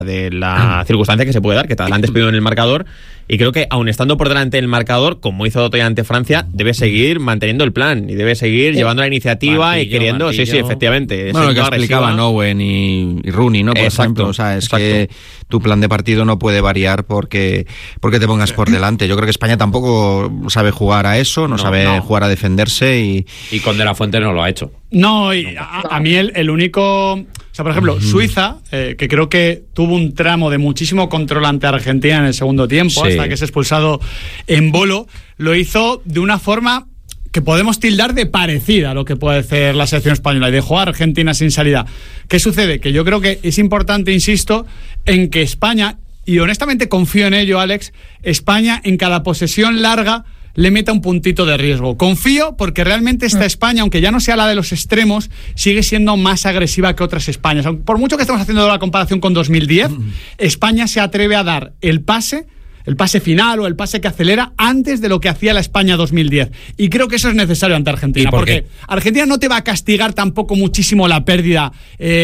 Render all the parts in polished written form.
de la circunstancia que se puede dar, que te han despedido en el marcador, y creo que aun estando por delante del marcador, como hizo Toya ante Francia, debe seguir manteniendo el plan y debe seguir llevando la iniciativa y queriendo, sí, efectivamente. Bueno, lo que explicaban Owen y Rooney, ¿no? Por ejemplo, o sea, es que tu plan de partido no puede variar porque te pongas por delante. Yo creo que España tampoco sabe jugar a eso, no sabe jugar a defenderse y con De La Fuente no lo ha hecho. No, y a mí el único... O sea, por ejemplo, Suiza, que creo que tuvo un tramo de muchísimo control ante Argentina en el segundo tiempo, hasta que es expulsado en Bolo, lo hizo de una forma que podemos tildar de parecida a lo que puede hacer la selección española y dejó a Argentina sin salida. ¿Qué sucede? Que yo creo que es importante, insisto, en que España, y honestamente confío en ello, Alex, España en cada posesión larga le meta un puntito de riesgo. Confío porque realmente esta España, aunque ya no sea la de los extremos, sigue siendo más agresiva que otras Españas. Por mucho que estemos haciendo la comparación con 2010, España se atreve a dar el pase final o el pase que acelera antes de lo que hacía la España 2010. Y creo que eso es necesario ante Argentina. Porque Argentina no te va a castigar tampoco muchísimo la pérdida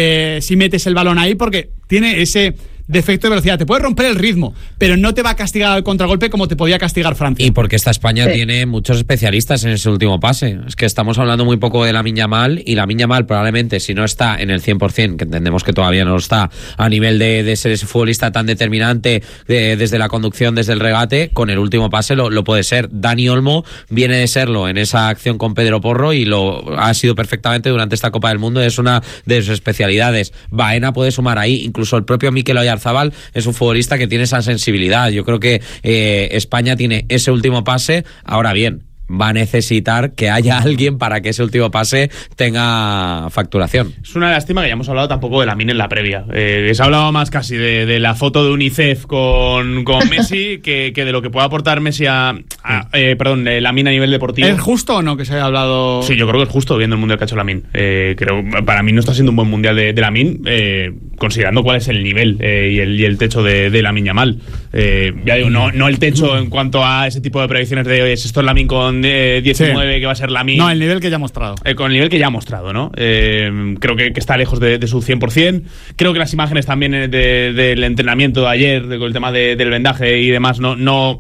si metes el balón ahí, porque tiene ese defecto de velocidad. Te puede romper el ritmo, pero no te va a castigar al contragolpe como te podía castigar Francia. Y porque esta España tiene muchos especialistas en ese último pase. Es que estamos hablando muy poco de Lamine Yamal, y Lamine Yamal probablemente, si no está en el 100%, que entendemos que todavía no lo está, a nivel de ser ese futbolista tan determinante desde la conducción, desde el regate, con el último pase lo puede ser. Dani Olmo viene de serlo en esa acción con Pedro Porro y lo ha sido perfectamente durante esta Copa del Mundo. Es una de sus especialidades. Baena puede sumar ahí, incluso el propio Mikel Oyarzabal es un futbolista que tiene esa sensibilidad. Yo creo que España tiene ese último pase. Ahora bien, va a necesitar que haya alguien para que ese último pase tenga facturación. Es una lástima que ya hemos hablado tampoco de Lamine en la previa. Se ha hablado más casi de la foto de UNICEF con Messi que de lo que pueda aportar Messi Lamine a nivel deportivo. ¿Es justo o no que se haya hablado? Sí, yo creo que es justo viendo el mundial que ha hecho Lamine. Creo para mí no está siendo un buen mundial de Lamine, considerando cuál es el nivel y el techo de Lamine Yamal. Ya digo, no el techo en cuanto a ese tipo de predicciones de esto es Lamine con 19 que va a ser Lamine. No, el nivel que ya ha mostrado. Con el nivel que ya ha mostrado, ¿no? Creo que está lejos de su 100%. Creo que las imágenes también del entrenamiento de ayer, con el tema del vendaje y demás, no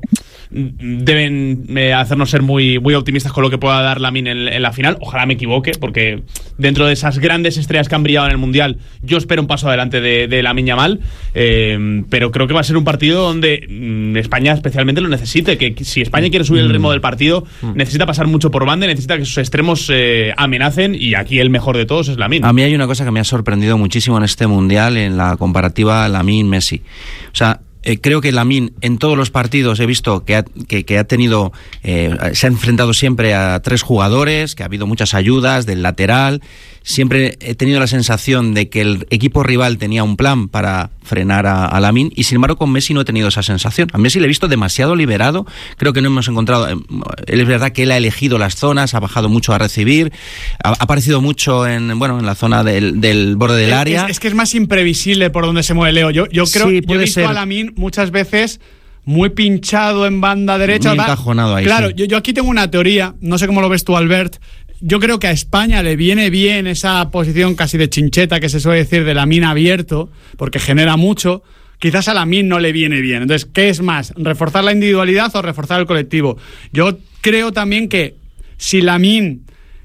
deben hacernos ser muy, muy optimistas con lo que pueda dar Lamine en la final. Ojalá me equivoque, porque dentro de esas grandes estrellas que han brillado en el Mundial, yo espero un paso adelante de Lamine Yamal, pero creo que va a ser un partido donde España especialmente lo necesite, que si España quiere subir el ritmo del partido, necesita pasar mucho por banda y necesita que sus extremos amenacen, y aquí el mejor de todos es Lamine. A mí hay una cosa que me ha sorprendido muchísimo en este Mundial, en la comparativa Lamine-Messi. O sea, creo que Lamine en todos los partidos he visto que ha tenido se ha enfrentado siempre a 3 jugadores, que ha habido muchas ayudas del lateral. Siempre he tenido la sensación de que el equipo rival tenía un plan para frenar a Lamine, y sin embargo con Messi no he tenido esa sensación. A Messi le he visto demasiado liberado. Creo que no hemos encontrado... Es verdad que él ha elegido las zonas, ha bajado mucho a recibir, ha aparecido mucho en la zona del borde del área. Es que es más imprevisible por donde se mueve Leo. Yo creo que he visto a Lamine muchas veces muy pinchado en banda derecha. Muy encajonado ahí. Claro, sí. yo aquí tengo una teoría, no sé cómo lo ves tú, Albert. Yo creo que a España le viene bien esa posición casi de chincheta que se suele decir de Lamine abierto, porque genera mucho. Quizás a Lamine no le viene bien. Entonces, ¿qué es más? ¿Reforzar la individualidad o reforzar el colectivo? Yo creo también que si Lamine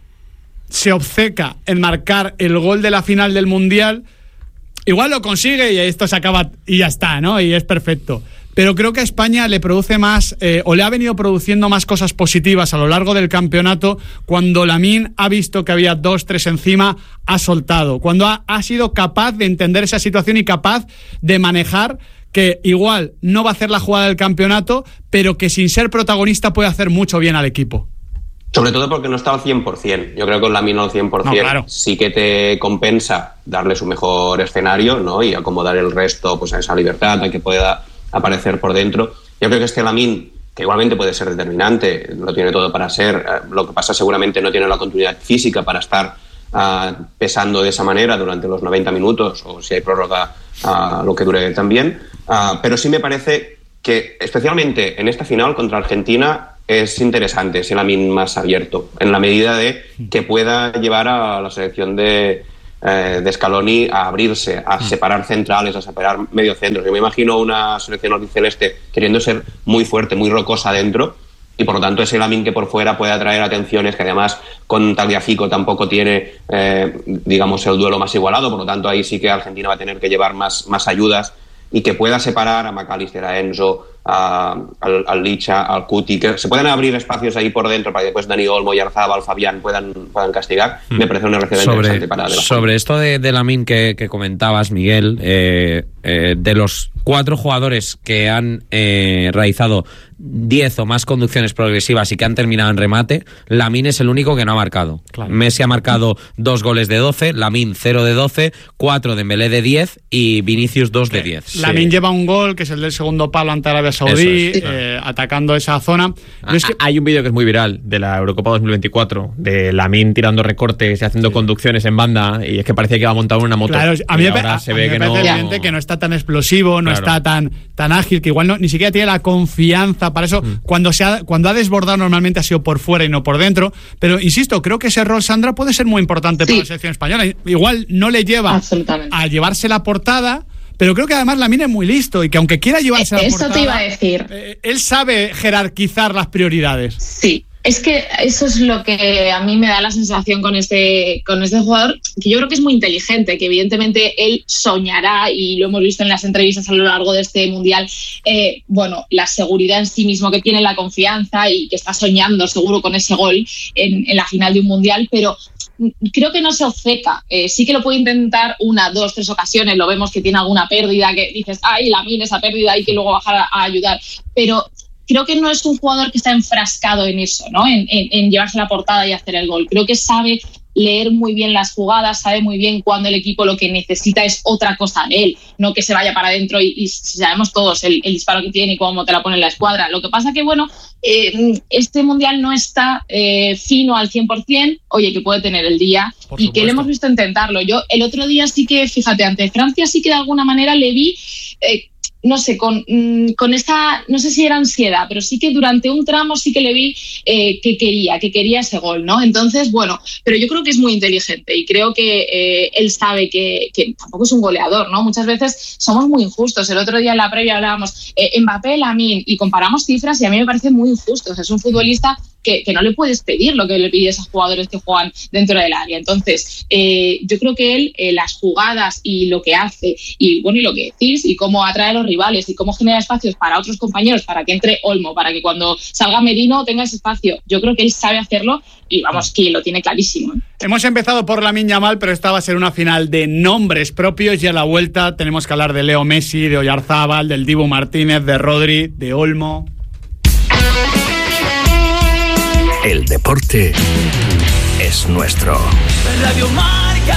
se obceca en marcar el gol de la final del Mundial, igual lo consigue y esto se acaba y ya está, ¿no? Y es perfecto. Pero creo que a España le produce más, o le ha venido produciendo más cosas positivas a lo largo del campeonato, cuando Lamine ha visto que había 2-3 encima, ha soltado. Cuando ha sido capaz de entender esa situación y capaz de manejar que igual no va a hacer la jugada del campeonato, pero que sin ser protagonista puede hacer mucho bien al equipo. Sobre todo porque no está al 100%. Yo creo que con Lamine al 100% no, claro, sí que te compensa darle su mejor escenario, ¿no? Y acomodar el resto pues a esa libertad, a que pueda aparecer por dentro. Yo creo que este Lamine, que igualmente puede ser determinante, lo tiene todo para ser, lo que pasa seguramente no tiene la continuidad física para estar pesando de esa manera durante los 90 minutos, o si hay prórroga, lo que dure también, pero sí me parece que especialmente en esta final contra Argentina es interesante ese Lamine más abierto, en la medida de que pueda llevar a la selección de de Scaloni a abrirse, a separar centrales, a separar mediocentros. Yo me imagino una selección albiceleste queriendo ser muy fuerte, muy rocosa dentro, y por lo tanto ese Lamine que por fuera puede atraer atenciones, que además con Tagliafico tampoco tiene, digamos, el duelo más igualado, por lo tanto ahí sí que Argentina va a tener que llevar más ayudas, y que pueda separar a McAllister, a Enzo, al Licha, al Cuti, que se puedan abrir espacios ahí por dentro para que después Dani Olmo, Oyarzabal, Fabián puedan castigar. Me parece una receta interesante para adelante. Sobre esto de Lamine que comentabas, Miguel, de los 4 jugadores que han realizado 10 o más conducciones progresivas y que han terminado en remate, Lamine es el único que no ha marcado. Claro. Messi ha marcado 2 goles de 12, Lamine 0 de 12, 4 Dembélé de 10 y Vinicius 2 de 10. Lamine lleva un gol, que es el del segundo palo ante Arabia Saudí, atacando esa zona. Hay un vídeo que es muy viral de la Eurocopa 2024, de Lamine tirando recortes y haciendo conducciones en banda, y es que parecía que iba montado en una moto. Claro, a mí me parece evidente que no está tan explosivo, no está tan ágil, que igual ni siquiera tiene la confianza para eso. Cuando ha desbordado normalmente ha sido por fuera y no por dentro, pero insisto, creo que ese rol, Sandra, puede ser muy importante para la selección española. Igual no le lleva a llevarse la portada, pero creo que además Lamine es muy listo, y que aunque quiera llevarse la portada, eso te iba a decir, él sabe jerarquizar las prioridades. Sí. Es que eso es lo que a mí me da la sensación con este jugador, que yo creo que es muy inteligente, que evidentemente él soñará, y lo hemos visto en las entrevistas a lo largo de este Mundial, la seguridad en sí mismo que tiene, la confianza, y que está soñando seguro con ese gol en la final de un Mundial, pero creo que no se obceca. Sí que lo puede intentar 1, 2, 3 ocasiones, lo vemos que tiene alguna pérdida, que dices, ay, Lamine, esa pérdida, hay que luego bajar a ayudar, pero creo que no es un jugador que está enfrascado en eso, ¿no? En llevarse la portada y hacer el gol. Creo que sabe leer muy bien las jugadas, sabe muy bien cuando el equipo lo que necesita es otra cosa de él, no que se vaya para adentro y sabemos todos el disparo que tiene y cómo te la pone en la escuadra. Lo que pasa que, este Mundial no está fino al 100%, oye, que puede tener el día, y que le hemos visto intentarlo. Yo el otro día sí que, fíjate, ante Francia sí que de alguna manera le vi... no sé, con esta, no sé si era ansiedad, pero sí que durante un tramo sí que le vi que quería ese gol, ¿no? Entonces, pero yo creo que es muy inteligente, y creo que él sabe que tampoco es un goleador, ¿no? Muchas veces somos muy injustos. El otro día en la previa hablábamos Mbappé, Lamine, y comparamos cifras, y a mí me parece muy injusto. O sea, es un futbolista que no le puedes pedir lo que le pides a jugadores que juegan dentro del área. Entonces, yo creo que él, las jugadas y lo que hace, y lo que decís, y cómo atrae a los rivales, y cómo genera espacios para otros compañeros, para que entre Olmo, para que cuando salga Merino tenga ese espacio. Yo creo que él sabe hacerlo, y que lo tiene clarísimo. Hemos empezado por Lamine Yamal, pero esta va a ser una final de nombres propios, y a la vuelta tenemos que hablar de Leo Messi, de Oyarzabal, del Dibu Martínez, de Rodri, de Olmo. El deporte es nuestro. Radio Marca.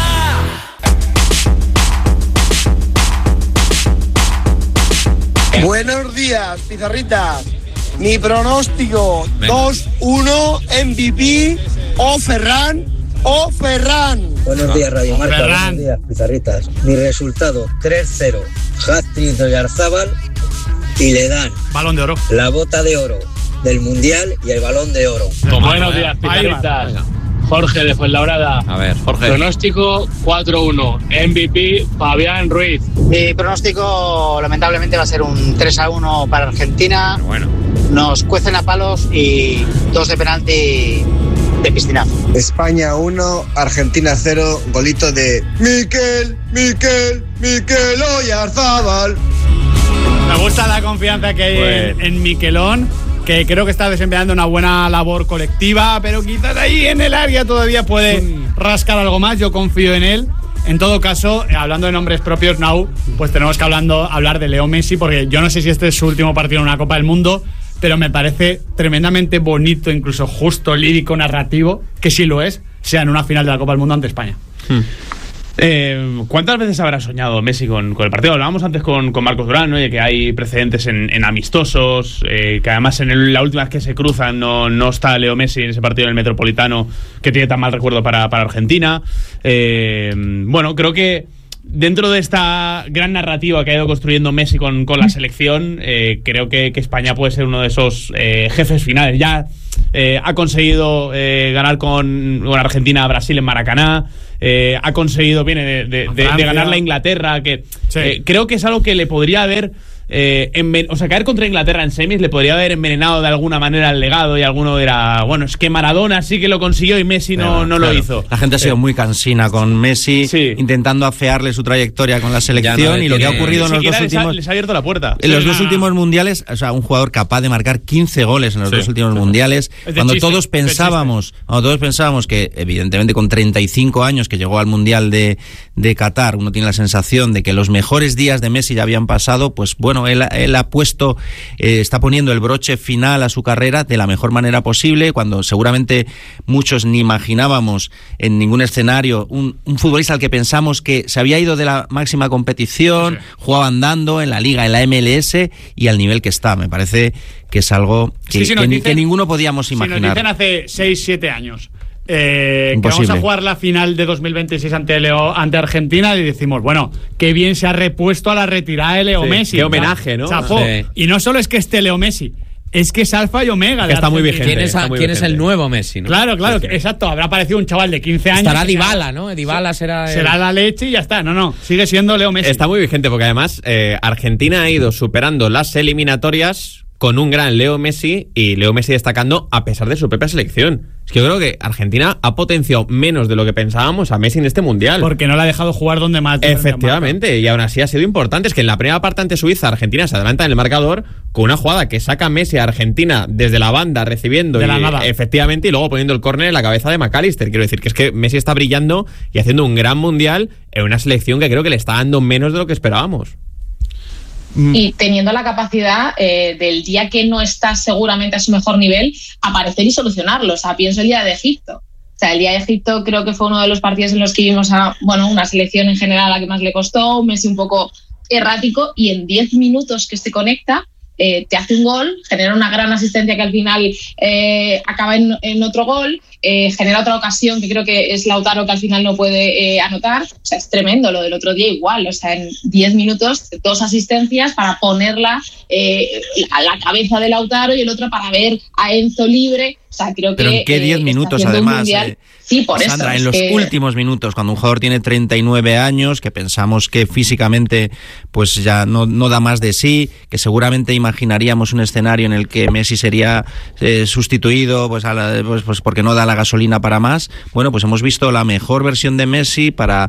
Buenos días, pizarritas. Mi pronóstico: 2-1 MVP o Ferran. Buenos días, Radio Marca. Buenos días, pizarritas. Mi resultado: 3-0. Hat-trick de Oyarzabal, y le dan Balón de Oro, la bota de oro del Mundial y el Balón de Oro. Buenos días, pizarritas. Jorge de Fuenlabrada. A ver, Jorge. Pronóstico 4-1. MVP Fabián Ruiz. Mi pronóstico lamentablemente va a ser un 3-1 para Argentina. Bueno. Nos cuecen a palos y 2 de penalti de piscinazo. España 1, Argentina 0, golito de Mikel Oyarzabal. Me gusta la confianza que hay en Miquelón, que creo que está desempeñando una buena labor colectiva, pero quizás ahí en el área todavía puede rascar algo más. Yo confío en él. En todo caso, hablando de nombres propios, Nau, pues tenemos que hablar de Leo Messi, porque yo no sé si este es su último partido en una Copa del Mundo, pero me parece tremendamente bonito, incluso justo, lírico, narrativo, que sí lo es, sea en una final de la Copa del Mundo ante España. ¿Cuántas veces habrá soñado Messi con el partido? Hablábamos antes con Marcos Durán, ¿no? Que hay precedentes en amistosos, que además la última vez que se cruzan no está Leo Messi en ese partido en el Metropolitano, que tiene tan mal recuerdo para Argentina. Creo que dentro de esta gran narrativa que ha ido construyendo Messi con la selección, creo que España puede ser uno de esos jefes finales. Ya ha conseguido ganar con Argentina a Brasil en Maracaná. ha conseguido, viene de ganar la Inglaterra, que creo que es algo que le podría haber caer contra Inglaterra en semis le podría haber envenenado de alguna manera el legado, y alguno dirá, bueno, es que Maradona sí que lo consiguió y Messi no lo hizo. La gente ha sido muy cansina con Messi, intentando afearle su trayectoria con la selección, y lo que ha ocurrido en los dos últimos... Les ha abierto la puerta. En los dos últimos mundiales, o sea, un jugador capaz de marcar 15 goles en los dos últimos mundiales, cuando todos pensábamos que, evidentemente, con 35 años que llegó al Mundial de Qatar, uno tiene la sensación de que los mejores días de Messi ya habían pasado, pues bueno, él ha puesto, está poniendo el broche final a su carrera de la mejor manera posible, cuando seguramente muchos ni imaginábamos en ningún escenario un futbolista al que pensamos que se había ido de la máxima competición, jugaba andando en la Liga, en la MLS, y al nivel que está. Me parece que es algo que ninguno podíamos imaginar. Si nos dicen hace 6-7 años que vamos a jugar la final de 2026 ante Argentina, y decimos, bueno, qué bien se ha repuesto a la retirada de Leo Messi. Qué homenaje, ¿no? Chapó. Y no solo es que esté Leo Messi, es que es alfa y omega. Que está muy vigente. ¿Quién es el nuevo Messi, ¿no? Claro, exacto. Habrá aparecido un chaval de 15 años. Estará Dybala, ¿no? Dybala será la leche y ya está. No, sigue siendo Leo Messi. Está muy vigente porque además Argentina ha ido superando las eliminatorias con un gran Leo Messi, y Leo Messi destacando a pesar de su propia selección. Es que yo creo que Argentina ha potenciado menos de lo que pensábamos a Messi en este Mundial. Porque no le ha dejado jugar donde más. Efectivamente, y aún así ha sido importante. Es que en la primera parte ante Suiza, Argentina se adelanta en el marcador con una jugada que saca Messi a Argentina desde la banda, recibiendo de la nada. Efectivamente, y luego poniendo el córner en la cabeza de McAllister. Quiero decir que es que Messi está brillando y haciendo un gran Mundial en una selección que creo que le está dando menos de lo que esperábamos. Y teniendo la capacidad del día que no está seguramente a su mejor nivel, aparecer y solucionarlo. O sea, pienso el día de Egipto. O sea, el día de Egipto creo que fue uno de los partidos en los que vimos a una selección en general a la que más le costó, un Messi un poco errático, y en 10 minutos que se conecta, te hace un gol, genera una gran asistencia que al final acaba en otro gol, genera otra ocasión que creo que es Lautaro, que al final no puede anotar. O sea, es tremendo. Lo del otro día igual, o sea, en 10 minutos 2 asistencias para ponerla a la cabeza de Lautaro, y el otro para ver a Enzo libre. O sea, creo Pero que ¿en qué 10 minutos además? Sí, por Sandra, eso. En los últimos minutos, cuando un jugador tiene 39 años, que pensamos que físicamente pues ya no da más de sí, que seguramente imaginaríamos un escenario en el que Messi sería sustituido pues porque no da la gasolina para más. Bueno, pues hemos visto la mejor versión de Messi para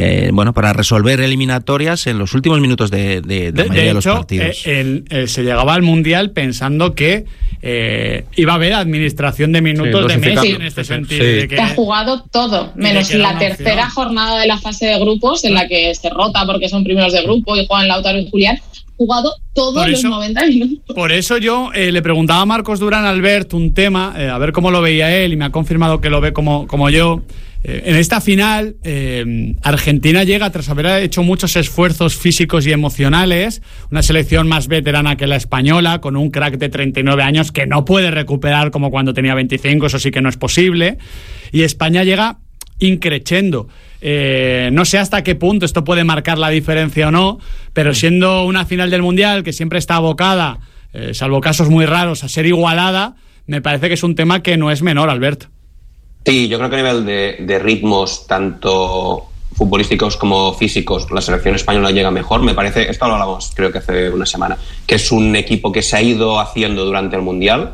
resolver eliminatorias en los últimos minutos de la mayoría de los partidos. Se llegaba al Mundial pensando que iba a haber administración de minutos de Messi en este sentido. De que ha jugado todo, menos la tercera jornada de la fase de grupos, en la que se rota porque son primeros de grupo y juegan Lautaro y Julián. Jugado todos los 90 minutos. Por eso yo le preguntaba a Marcos Durán Albert un tema, a ver cómo lo veía él, y me ha confirmado que lo ve como yo. En esta final, Argentina llega tras haber hecho muchos esfuerzos físicos y emocionales, una selección más veterana que la española, con un crack de 39 años que no puede recuperar como cuando tenía 25, eso sí que no es posible, y España llega increchendo. No sé hasta qué punto esto puede marcar la diferencia o no, pero siendo una final del Mundial que siempre está abocada, salvo casos muy raros, a ser igualada, me parece que es un tema que no es menor, Albert. Sí, yo creo que a nivel de ritmos, tanto futbolísticos como físicos, la selección española llega mejor. Me parece, esto lo hablamos creo que hace una semana, que es un equipo que se ha ido haciendo durante el Mundial,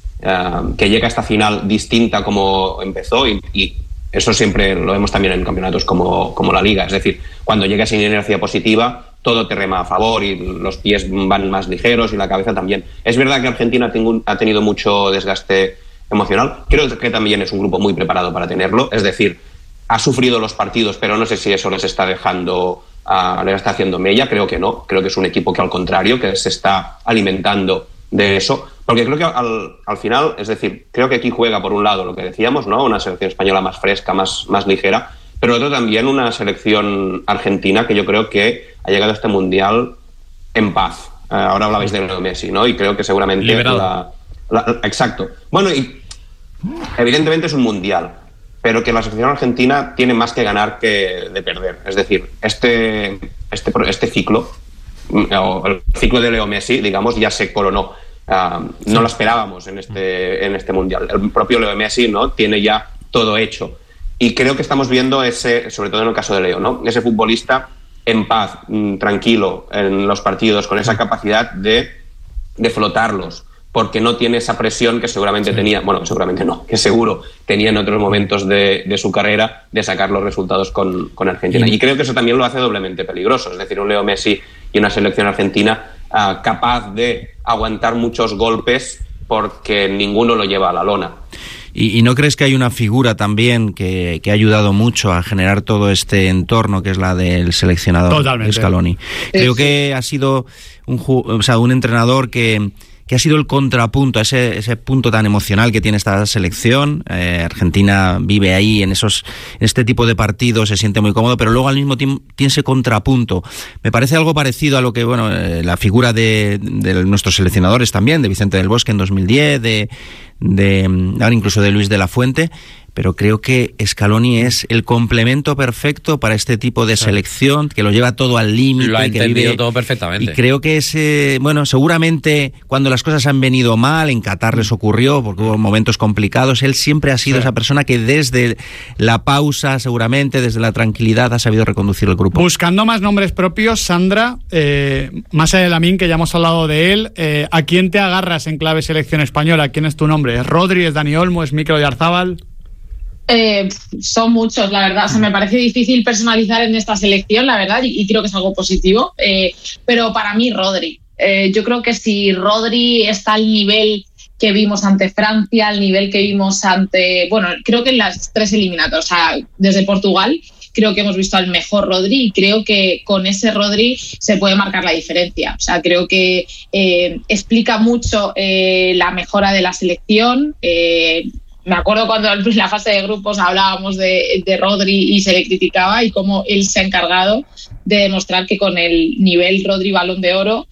que llega a esta final distinta como empezó, y eso siempre lo vemos también en campeonatos como la Liga. Es decir, cuando llega sin inercia positiva, todo te rema a favor y los pies van más ligeros y la cabeza también. Es verdad que Argentina ha tenido mucho desgaste emocional. Creo que también es un grupo muy preparado para tenerlo. Es decir, ha sufrido los partidos, pero no sé si eso les está haciendo mella. Creo que no. Creo que es un equipo que, al contrario, que se está alimentando de eso. Porque creo que al final, es decir, creo que aquí juega por un lado lo que decíamos, ¿no? Una selección española más fresca, más ligera, pero otro también una selección argentina que yo creo que ha llegado a este Mundial en paz. Ahora hablabais de Leo Messi, ¿no? Y creo que seguramente exacto. Bueno, y evidentemente es un Mundial, pero que la selección argentina tiene más que ganar que de perder. Es decir, este ciclo, o el ciclo de Leo Messi, digamos, ya se coronó. No lo esperábamos en este Mundial. El propio Leo Messi, ¿no?, tiene ya todo hecho. Y creo que estamos viendo ese, sobre todo en el caso de Leo, ¿no? Ese futbolista en paz, tranquilo en los partidos, con esa capacidad de flotarlos, porque no tiene esa presión que seguramente tenía, bueno, seguramente no, que seguro tenía en otros momentos de su carrera de sacar los resultados con Argentina. Y creo que eso también lo hace doblemente peligroso, es decir, un Leo Messi y una selección argentina capaz de aguantar muchos golpes porque ninguno lo lleva a la lona. ¿Y no crees que hay una figura también que ha ayudado mucho a generar todo este entorno, que es la del seleccionador Scaloni? Creo que ha sido un entrenador que ha sido el contrapunto, ese punto tan emocional que tiene esta selección. Argentina vive ahí en este tipo de partidos, se siente muy cómodo, pero luego al mismo tiempo tiene ese contrapunto. Me parece algo parecido a lo que, la figura de nuestros seleccionadores también, de Vicente del Bosque en 2010, ahora incluso de Luis de la Fuente, pero creo que Scaloni es el complemento perfecto para este tipo de selección, que lo lleva todo al límite. Lo ha entendido todo perfectamente. Y creo que seguramente cuando las cosas han venido mal, en Qatar les ocurrió, porque hubo momentos complicados, él siempre ha sido esa persona que desde la pausa, seguramente, desde la tranquilidad, ha sabido reconducir el grupo. Buscando más nombres propios, Sandra, más allá de Lamine, que ya hemos hablado de él, ¿a quién te agarras en clave selección española? ¿Quién es tu nombre? ¿Es Rodri, es Dani Olmo, es Mikel Oyarzabal? Son muchos, la verdad. O sea, me parece difícil personalizar en esta selección, la verdad, y creo que es algo positivo. Pero para mí, Rodri. Yo creo que si Rodri está al nivel que vimos ante Francia, al nivel que vimos creo que en las 3 eliminatorias, o sea, desde Portugal, creo que hemos visto al mejor Rodri y creo que con ese Rodri se puede marcar la diferencia. O sea, creo que explica mucho la mejora de la selección. Me acuerdo cuando en la fase de grupos hablábamos de Rodri y se le criticaba y cómo él se ha encargado de demostrar que con el nivel Rodri Balón de Oro,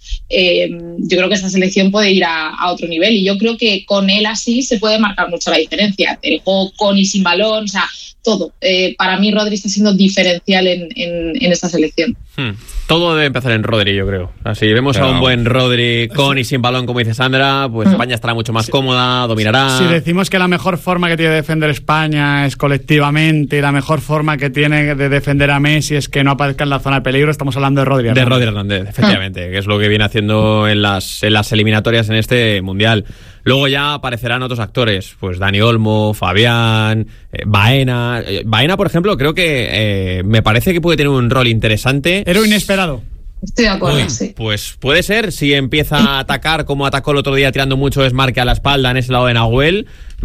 yo creo que esta selección puede ir a otro nivel y yo creo que con él así se puede marcar mucho la diferencia. El juego con y sin balón, o sea, todo. Para mí Rodri está siendo diferencial en esta selección. Todo debe empezar en Rodri, yo creo. Si vemos a un buen Rodri con y sin balón, como dice Sandra, pues España estará mucho más cómoda, dominará. Si decimos que la mejor forma que tiene de defender España es colectivamente y la mejor forma que tiene de defender a Messi es que no aparezca en la zona de peligro, estamos hablando de Rodri Hernández. De Rodri Hernández, efectivamente, que es lo que viene haciendo en las eliminatorias en este Mundial. Luego ya aparecerán otros actores, pues Dani Olmo, Fabián, Baena. Baena, por ejemplo, creo que me parece que puede tener un rol interesante. Héroe inesperado. Estoy de acuerdo, sí. Pues puede ser, si empieza a atacar como atacó el otro día tirando mucho desmarque a la espalda en ese lado de Nahuel.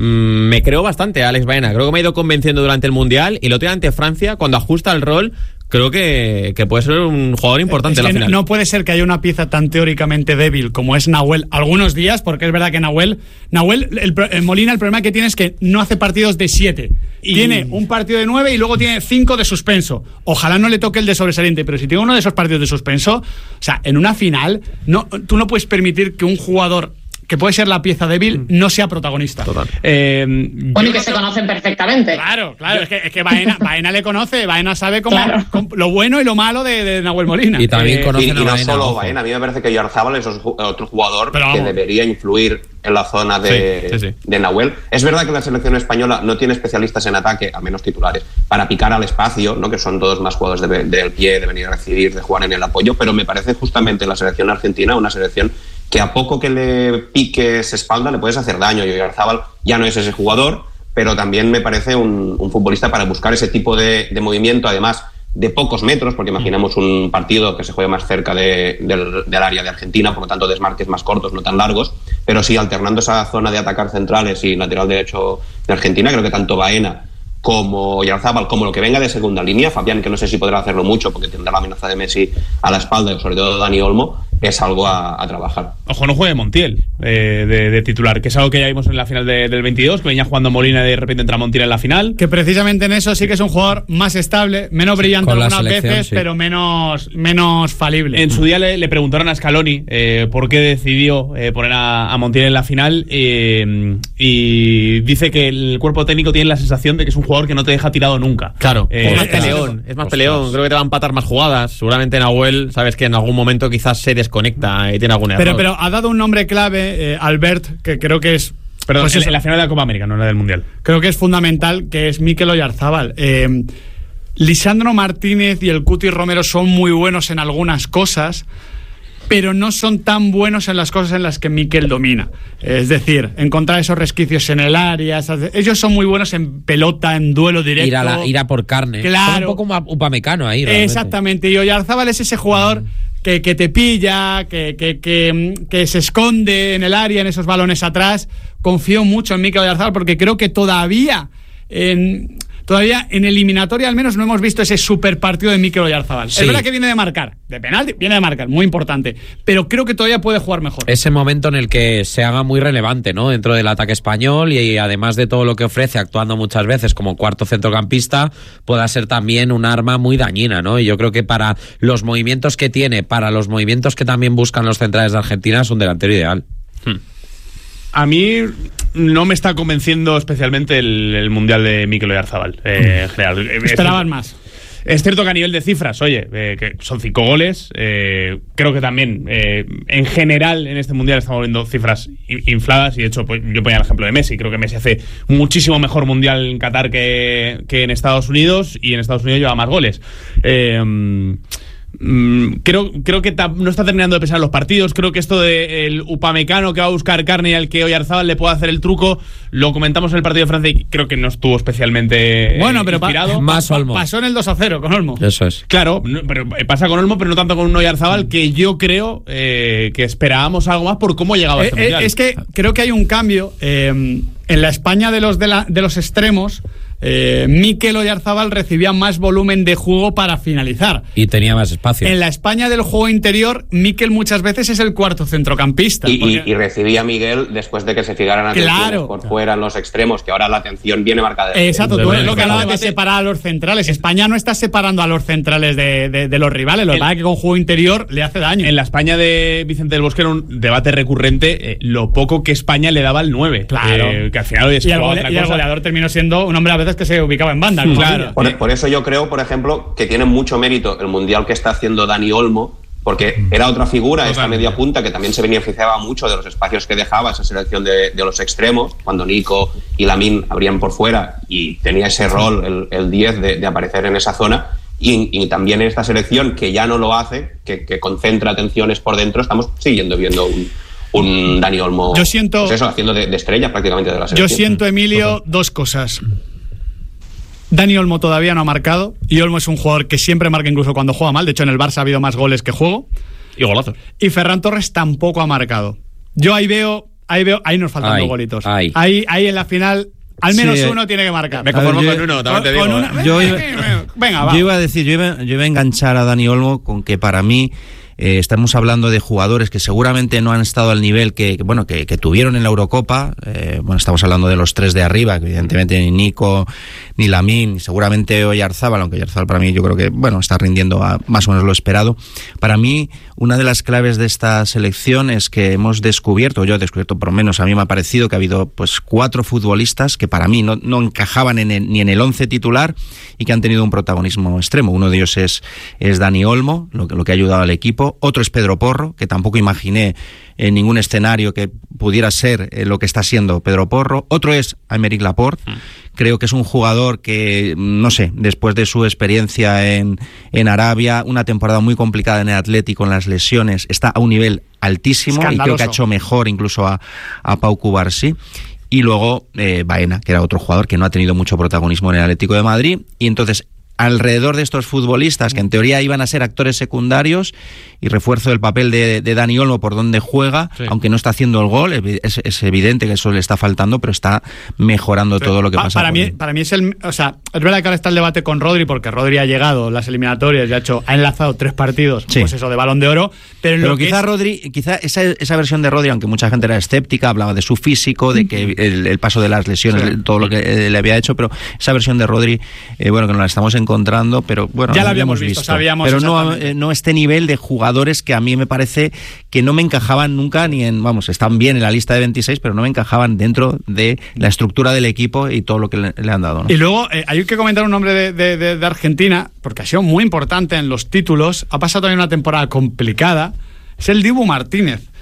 Me creo bastante a Alex Baena. Creo que me ha ido convenciendo durante el Mundial y el otro día ante Francia, cuando ajusta el rol, creo que puede ser un jugador importante en la final. No puede ser que haya una pieza tan teóricamente débil como es Nahuel algunos días, porque es verdad que Nahuel Molina, el problema que tiene es que no hace partidos de 7. Tiene un partido de 9 y luego tiene 5 de suspenso. Ojalá no le toque el de sobresaliente, pero si tiene uno de esos partidos de suspenso, o sea, en una final, tú no puedes permitir que un jugador que puede ser la pieza débil no sea protagonista. Total. Bueno, y que se conocen perfectamente. Claro, es que Baena le conoce, Baena sabe lo bueno y lo malo de Nahuel Molina. Y también conocen a Baena. Baena. Y no solo Baena, a mí me parece que Oyarzabal es otro jugador que debería influir en la zona de Nahuel. Es verdad que la selección española no tiene especialistas en ataque, al menos titulares, para picar al espacio, ¿no? Que son todos más jugadores del pie, de venir a recibir, de jugar en el apoyo, pero me parece justamente la selección argentina una selección que a poco que le piques espalda le puedes hacer daño. Y Oyarzabal ya no es ese jugador, pero también me parece un futbolista para buscar ese tipo de movimiento, además de pocos metros, porque imaginamos un partido que se juega más cerca del área de Argentina, por lo tanto desmarques más cortos, no tan largos, pero sí alternando esa zona de atacar centrales y lateral derecho de Argentina. Creo que tanto Baena como Oyarzabal, como lo que venga de segunda línea, Fabián, que no sé si podrá hacerlo mucho porque tendrá la amenaza de Messi a la espalda, y sobre todo Dani Olmo, es algo a trabajar. Ojo, no juegue Montiel de titular, que es algo que ya vimos en la final del 22, que venía jugando Molina y de repente entra Montiel en la final. Que precisamente en eso sí que es un jugador más estable, menos brillante algunas veces, pero menos falible. En su día le preguntaron a Scaloni por qué decidió poner a Montiel en la final, y dice que el cuerpo técnico tiene la sensación de que es un jugador que no te deja tirado nunca. Claro, es más peleón, creo que te va a empatar más jugadas. Seguramente Nahuel, sabes que en algún momento quizás se desconecta y tiene algún error. Pero ha dado un nombre clave, Albert, que creo que es Perdón, Pues en la final de la Copa América, no en la del Mundial. Creo que es fundamental, que es Mikel Oyarzabal. Lisandro Martínez y el Cuti Romero son muy buenos en algunas cosas, pero no son tan buenos en las cosas en las que Mikel domina. Es decir, encontrar esos resquicios en el área. Ellos son muy buenos en pelota, en duelo directo. Ir a por carne. Claro. Son un poco Upamecano ahí, realmente. Exactamente. Y Oyarzabal es ese jugador que te pilla, que se esconde en el área, en esos balones atrás. Confío mucho en Mikel Oyarzabal porque creo que todavía en eliminatoria al menos no hemos visto ese super partido de Mikel Oyarzabal. Sí. Es verdad que viene de marcar, de penalti, viene de marcar, muy importante, pero creo que todavía puede jugar mejor. Ese momento en el que se haga muy relevante, ¿no? Dentro del ataque español y además de todo lo que ofrece, actuando muchas veces como cuarto centrocampista, pueda ser también un arma muy dañina, ¿no? Y yo creo que para los movimientos que tiene, para los movimientos que también buscan los centrales de Argentina, es un delantero ideal. A mí no me está convenciendo especialmente el Mundial de Mikel Oyarzabal en general. Esperaban más. Es cierto que a nivel de cifras, oye, que son 5 goles, creo que también en general en este Mundial estamos viendo cifras infladas y de hecho pues, yo ponía el ejemplo de Messi. Creo que Messi hace muchísimo mejor Mundial en Qatar que en Estados Unidos y en Estados Unidos lleva más goles. Creo que no está terminando de pesar los partidos. Creo que esto del Upamecano que va a buscar carne y al que Oyarzabal le puede hacer el truco, lo comentamos en el partido de Francia y creo que no estuvo especialmente inspirado. Más Olmo. Pasó en el 2-0 con Olmo. Eso es. Claro, pero pasa con Olmo, pero no tanto con un Oyarzabal, que yo creo que esperábamos algo más por cómo llegaba este mundial. Es que creo que hay un cambio en la España de los extremos. Mikel Oyarzabal recibía más volumen de juego para finalizar. Y tenía más espacio. En la España del juego interior, Mikel muchas veces es el cuarto centrocampista. Y recibía a Miguel después de que se fijaran atenciones por fuera en los extremos, que ahora la atención viene marcada. Exacto, tú eres lo que hablabas de separar a los centrales. España no está separando a los centrales de los rivales. Lo que pasa es que con juego interior le hace daño. En la España de Vicente del Bosque era un debate recurrente lo poco que España le daba al 9. Claro. Que al final el goleador terminó siendo un hombre a veces que se ubicaba en banda, ¿no? Claro. Por eso yo creo, por ejemplo, que tiene mucho mérito el mundial que está haciendo Dani Olmo, porque era otra figura, esta media punta, que también se beneficiaba mucho de los espacios que dejaba esa selección de los extremos, cuando Nico y Lamine abrían por fuera y tenía ese rol, el 10, de aparecer en esa zona. Y también en esta selección, que ya no lo hace, que concentra atenciones por dentro, estamos siguiendo viendo un Dani Olmo, yo siento, pues eso, haciendo de estrella prácticamente de la selección. Yo siento, Emilio, dos cosas. Dani Olmo todavía no ha marcado, y Olmo es un jugador que siempre marca incluso cuando juega mal. De hecho, en el Barça ha habido más goles que juego. Y golazos. Y Ferran Torres tampoco ha marcado. Yo ahí nos faltan dos golitos. Ahí en la final, al menos uno tiene que marcar. Me conformo con uno, también te digo. Venga, va. Yo iba a enganchar a Dani Olmo con que para mí estamos hablando de jugadores que seguramente no han estado al nivel que tuvieron en la Eurocopa. Estamos hablando de los tres de arriba, que evidentemente ni Nico ni Lamine, seguramente Oyarzabal, aunque Oyarzabal para mí yo creo que está rindiendo a más o menos lo esperado. Para mí, una de las claves de esta selección es que yo he descubierto, por lo menos a mí me ha parecido que ha habido pues 4 futbolistas que para mí no encajaban ni en el 11 titular y que han tenido un protagonismo extremo. Uno de ellos es Dani Olmo, lo que ha ayudado al equipo. Otro es Pedro Porro, que tampoco imaginé en ningún escenario que pudiera ser lo que está siendo Pedro Porro. Otro es Aymeric Laporte. Creo que es un jugador que, no sé, después de su experiencia en Arabia, una temporada muy complicada en el Atlético, en las lesiones, está a un nivel altísimo. Escandaloso. Y creo que ha hecho mejor incluso a Pau Cubarsí. Y luego Baena, que era otro jugador que no ha tenido mucho protagonismo en el Atlético de Madrid. Y entonces, alrededor de estos futbolistas que en teoría iban a ser actores secundarios y refuerzo del papel de Dani Olmo por donde juega, aunque no está haciendo el gol, es evidente que eso le está faltando, pero está mejorando todo lo que pasa. Para mí es es verdad que ahora está el debate con Rodri, porque Rodri ha llegado las eliminatorias y ha enlazado 3 partidos, pues eso, de Balón de Oro, pero quizá esa versión de Rodri, aunque mucha gente era escéptica, hablaba de su físico, de que el paso de las lesiones, todo lo que le había hecho, pero esa versión de Rodri, que nos la estamos encontrando, pero bueno, ya la habíamos visto, sabíamos, pero no este nivel de jugadores que a mí me parece que no me encajaban nunca ni están bien en la lista de 26, pero no me encajaban dentro de la estructura del equipo y todo lo que le han dado, ¿no? Y luego hay que comentar un nombre de Argentina, porque ha sido muy importante en los títulos, ha pasado también una temporada complicada, es el Dibu Martínez.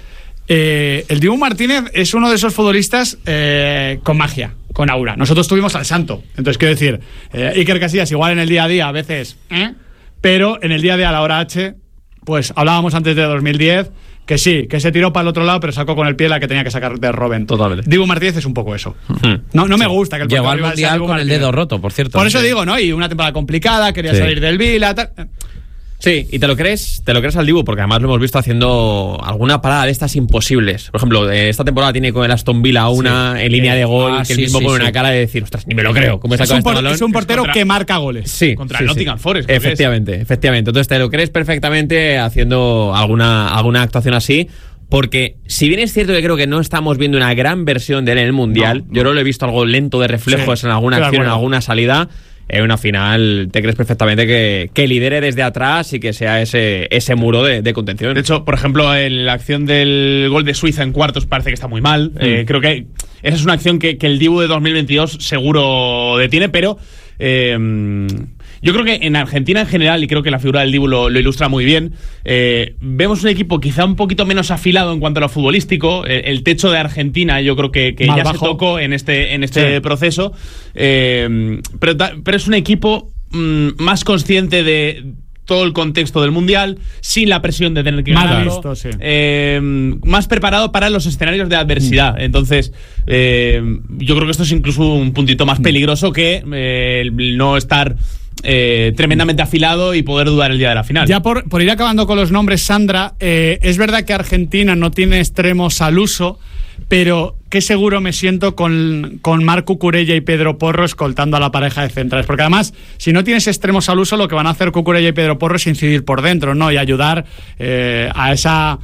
el Dibu Martínez es uno de esos futbolistas con magia, con aura. Nosotros tuvimos al santo. Entonces, quiero decir, Iker Casillas igual en el día a día a veces, pero en el día a día a la hora H, pues hablábamos antes de 2010 que sí, que se tiró para el otro lado, pero sacó con el pie la que tenía que sacar de Robben. Totalmente. Dibu Martínez es un poco eso. No me gusta que el llegó al Mundial con el dedo roto, por cierto. Por eso digo, ¿no? Y una temporada complicada, quería salir del Vila, tal. Sí, y te lo crees al Dibu, porque además lo hemos visto haciendo alguna parada de estas imposibles. Por ejemplo, esta temporada tiene con el Aston Villa una en línea de gol que él mismo pone una cara de decir, ostras, ni me lo creo. ¿Cómo es un portero que marca goles. Sí, contra el Nottingham Forest. Efectivamente. Entonces te lo crees perfectamente haciendo alguna actuación así. Porque si bien es cierto que creo que no estamos viendo una gran versión de él en el Mundial, yo lo he visto algo lento de reflejos en alguna acción, en alguna salida. En una final te crees perfectamente que lidere desde atrás y que sea ese muro de contención. De hecho, por ejemplo, en la acción del gol de Suiza en cuartos parece que está muy mal. Creo que esa es una acción que el Dibu de 2022 seguro detiene, pero yo creo que en Argentina en general, y creo que la figura del Dibu lo ilustra muy bien, vemos un equipo quizá un poquito menos afilado en cuanto a lo futbolístico. El techo de Argentina yo creo que ya se tocó en este proceso, pero es un equipo más consciente de todo el contexto del Mundial, sin la presión de tener que ganarlo, más preparado para los escenarios de adversidad. Entonces, yo creo que esto es incluso un puntito más peligroso que el no estar tremendamente afilado y poder dudar el día de la final. Ya por ir acabando con los nombres, Sandra, es verdad que Argentina no tiene extremos al uso, pero qué seguro me siento con Marc Cucurella y Pedro Porro escoltando a la pareja de centrales, porque además, si no tienes extremos al uso, lo que van a hacer Cucurella y Pedro Porro es incidir por dentro, ¿no? Y ayudar a esa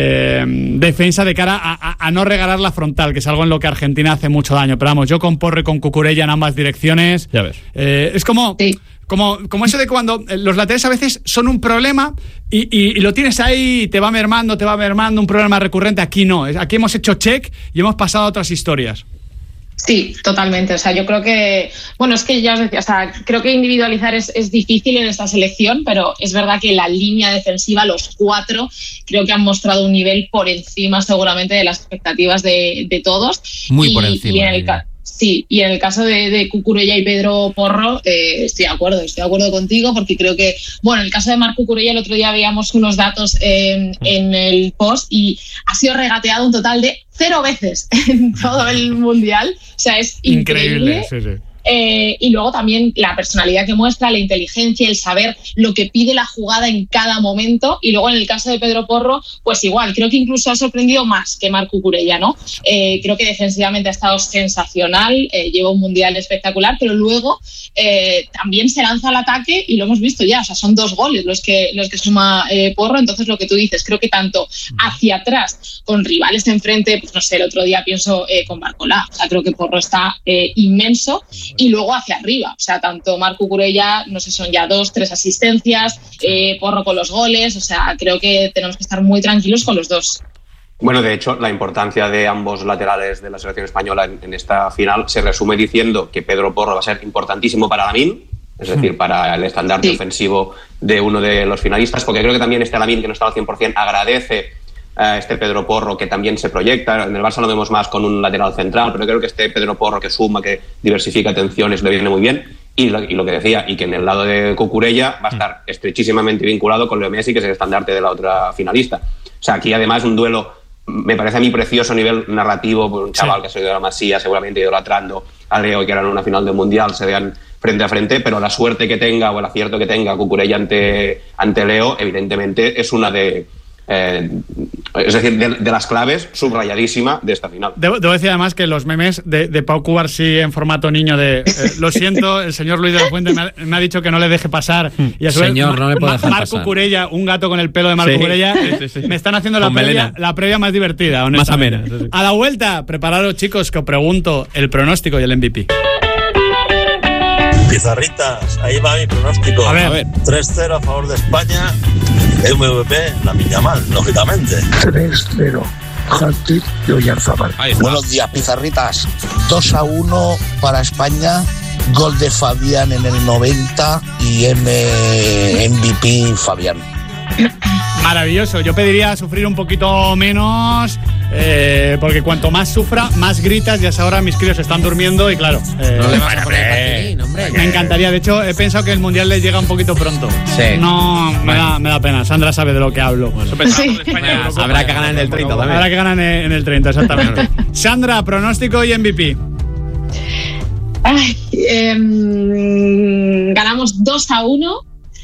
defensa de cara a no regalar la frontal, que es algo en lo que Argentina hace mucho daño. Pero vamos, yo con Porro y con Cucurella en ambas direcciones, ya ves. Es como... Sí. Como eso de cuando los laterales a veces son un problema y lo tienes ahí y te va mermando, un problema recurrente. Aquí no, aquí hemos hecho check y hemos pasado a otras historias. Sí, totalmente. O sea, yo creo que, bueno, es que ya os decía, o sea, creo que individualizar es difícil en esta selección, pero es verdad que la línea defensiva, los 4, creo que han mostrado un nivel por encima seguramente de las expectativas de todos. Muy por encima. Sí, y en el caso de Cucurella y Pedro Porro, estoy de acuerdo contigo, porque creo que, bueno, en el caso de Marc Cucurella, el otro día veíamos unos datos en el post y ha sido regateado un total de 0 veces en todo el Mundial. O sea, es increíble. Sí. Y luego también la personalidad que muestra, la inteligencia, el saber lo que pide la jugada en cada momento. Y luego en el caso de Pedro Porro, pues igual, creo que incluso ha sorprendido más que Marc Cucurella, ¿no? Creo que defensivamente ha estado sensacional, lleva un Mundial espectacular, pero luego también se lanza al ataque y lo hemos visto ya, o sea, son 2 goles los que suma Porro. Entonces lo que tú dices, creo que tanto hacia atrás, con rivales enfrente, pues no sé, el otro día pienso con Barcolá, o sea, creo que Porro está inmenso. Y luego hacia arriba, o sea, tanto Marc Cucurella, no sé, son ya 2, 3 asistencias, Porro con los goles, o sea, creo que tenemos que estar muy tranquilos con los dos. Bueno, de hecho, la importancia de ambos laterales de la selección española en esta final se resume diciendo que Pedro Porro va a ser importantísimo para Lamine, es decir, para el estandarte ofensivo de uno de los finalistas, porque creo que también Lamine, que no está al 100%, agradece a Pedro Porro, que también se proyecta. En el Barça lo vemos más con un lateral central, pero creo que Pedro Porro, que suma, que diversifica atenciones, le viene muy bien. Y lo que decía, y que en el lado de Cucurella va a estar estrechísimamente vinculado con Leo Messi, que es el estandarte de la otra finalista. O sea, aquí además un duelo, me parece a mí precioso a nivel narrativo, por un chaval que ha salido de la Masía, seguramente idolatrando a Leo, que era en una final del Mundial, se vean frente a frente, pero la suerte que tenga o el acierto que tenga Cucurella ante Leo, evidentemente es una de... es decir, de las claves subrayadísima de esta final. Debo decir además que los memes de Pau Cubarsí en formato niño de lo siento, el señor Luis de la Fuente me ha dicho que no le deje pasar, y a su vez no le puede dejar Marc Cucurella, un gato con el pelo de Marc Cucurella, me están haciendo la previa más divertida, honestamente. Más amena. A la vuelta, prepararos, chicos, que os pregunto el pronóstico y el MVP. Pizarritas, ahí va mi pronóstico. A ver. 3-0 a favor de España. MVP, Lamine Yamal, lógicamente. 3-0. Hat-trick de Oyarzabal. Buenos días, Pizarritas. 2-1 para España. Gol de Fabián en el 90 y MVP Fabián. Maravilloso. Yo pediría sufrir un poquito menos. porque cuanto más sufra, más gritas. Ya ahora mis críos están durmiendo y claro. No le vas a poner patilín, hombre. Me encantaría. De hecho, he pensado que el Mundial les llega un poquito pronto. Sí. No, me da pena. Sandra sabe de lo que hablo. Bueno, sí. Habrá que ganar en el 30 también. Habrá que ganar en el 30, exactamente. Sandra, pronóstico y MVP. Ay, ganamos 2-1.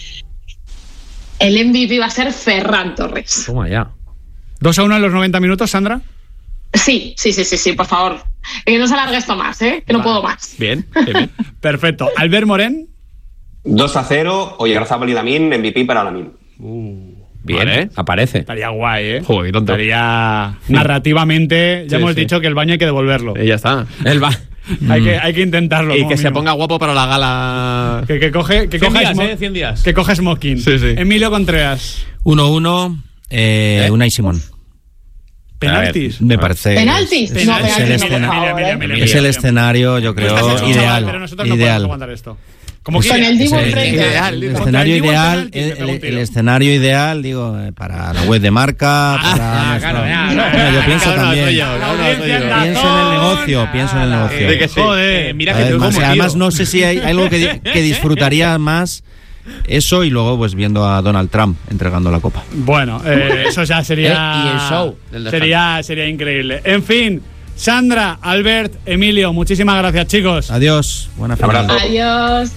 El MVP va a ser Ferran Torres. Toma ya. 2-1 en los 90 minutos, Sandra. Sí, por favor. Que no se alargue esto más, que no puedo más. Bien. Perfecto. Albert Morén. 2-0, Oyarzábal y Lamine, MVP para Lamine. Bien, vale. Aparece. Estaría guay, Joder, qué tonto. Estaría narrativamente. Ya hemos dicho que el baño hay que devolverlo. Ya está. Hay que intentarlo. Y que se ponga guapo para la gala. Que coge 100 días. Que coge smoking. Sí. Emilio Contreras. 1-1, Unai Simón. ¿Penaltis? Me parece. ¿Penaltis? No, Es el escenario, yo creo, ideal. Pero nosotros no podemos aguantar esto. Con el Divo el escenario ideal, el escenario ideal, digo, para la web de Marca, para yo pienso también. Pienso en el negocio. Joder, mira que además no sé si hay algo que disfrutaría más eso y luego pues viendo a Donald Trump entregando la copa. Bueno, eso ya sería y el show sería increíble. En fin, Sandra, Albert, Emilio, muchísimas gracias, chicos. Adiós, buena final. Adiós.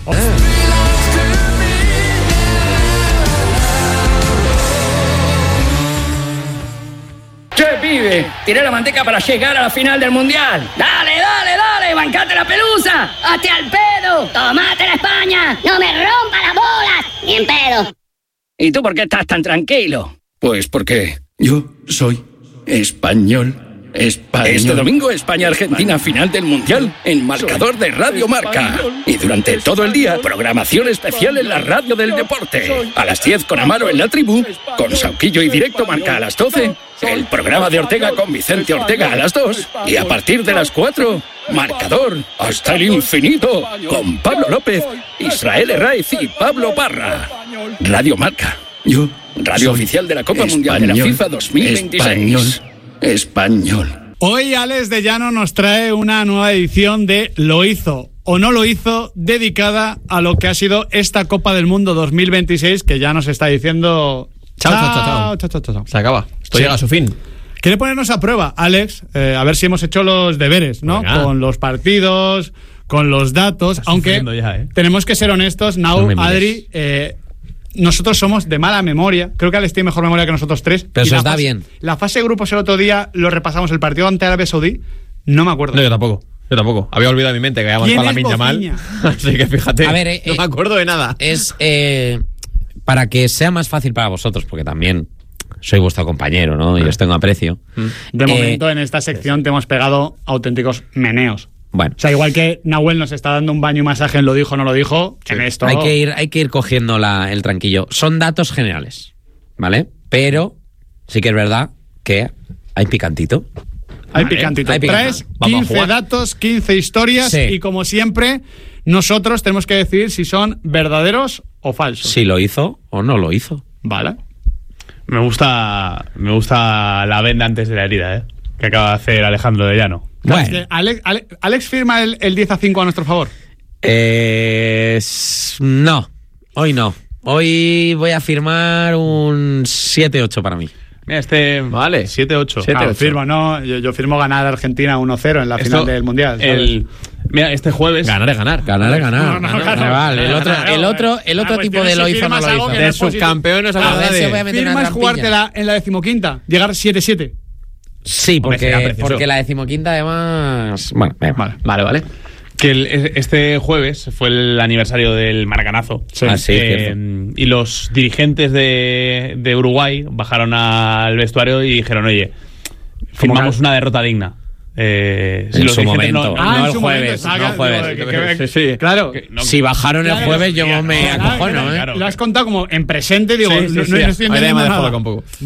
¡Che, pibe! Tiré la manteca para llegar a la final del Mundial. ¡Dale, bancate la pelusa! ¡Hazte al pedo! ¡Tomate la España! ¡No me rompa las bolas! ¡Ni en pedo! ¿Y tú por qué estás tan tranquilo? Pues porque yo soy español. Este domingo España-Argentina final del Mundial en marcador de Radio Marca. Y durante todo el día, programación especial en la radio del deporte. A las 10 con Amaro en la tribu, con Sauquillo y Directo Marca a las 12, el programa de Ortega con Vicente Ortega a las 2 y a partir de las 4, marcador hasta el infinito con Pablo López, Israel Herraiz y Pablo Parra. Radio Marca. Radio oficial de la Copa Mundial de la FIFA 2026. Español. Hoy Alex de Llano nos trae una nueva edición de Lo hizo o no lo hizo, dedicada a lo que ha sido esta Copa del Mundo 2026, que ya nos está diciendo chao. Se acaba. Esto llega a su fin. Quiere ponernos a prueba, Alex, a ver si hemos hecho los deberes, ¿no? Venga. Con los partidos, con los datos, aunque tenemos que ser honestos, Adri, nosotros somos de mala memoria. Creo que Alex tiene mejor memoria que nosotros tres. Pero se os da bien. La fase de grupos el otro día lo repasamos, el partido ante Arabia Saudí, no me acuerdo. No, yo tampoco. Había olvidado de mi mente que habíamos para la Lamine Yamal. Así que fíjate, no me acuerdo de nada. Es para que sea más fácil para vosotros, porque también soy vuestro compañero, ¿no? Y os tengo aprecio. De momento en esta sección te hemos pegado auténticos meneos. Bueno. O sea, igual que Nahuel nos está dando un baño y masaje en lo dijo o no lo dijo, en esto hay que ir cogiendo el tranquillo. Son datos generales, ¿vale? Pero sí que es verdad que hay picantito. Hay picantito. Traes 15 datos, 15 historias y como siempre nosotros tenemos que decidir si son verdaderos o falsos. Si lo hizo o no lo hizo. Vale. Me gusta la venda antes de la herida, que acaba de hacer Alejandro de Llano. Bueno. ¿Alex firma el 10-5 a nuestro favor? No, hoy no. Hoy voy a firmar un 7-8 para mí. Mira, vale, 7-8. Claro, firmo, ¿no? Yo firmo ganar a Argentina 1-0 en la final del Mundial. Mira, este jueves... Ganar es ganar. El otro tipo de lo hizo no lo hizo. De subcampeones a la de... ¿Firmas jugártela en la 15ª? ¿Llegar 7-7? Sí, porque la 15ª además... Bueno, vale. Que este jueves fue el aniversario del Maracanazo. Y los dirigentes de Uruguay bajaron al vestuario y dijeron, oye, firmamos una derrota digna. En su momento. No el jueves. Sí, claro. Si bajaron el jueves, yo me acojono. Lo has contado como en presente, digo, no estoy entendiendo nada.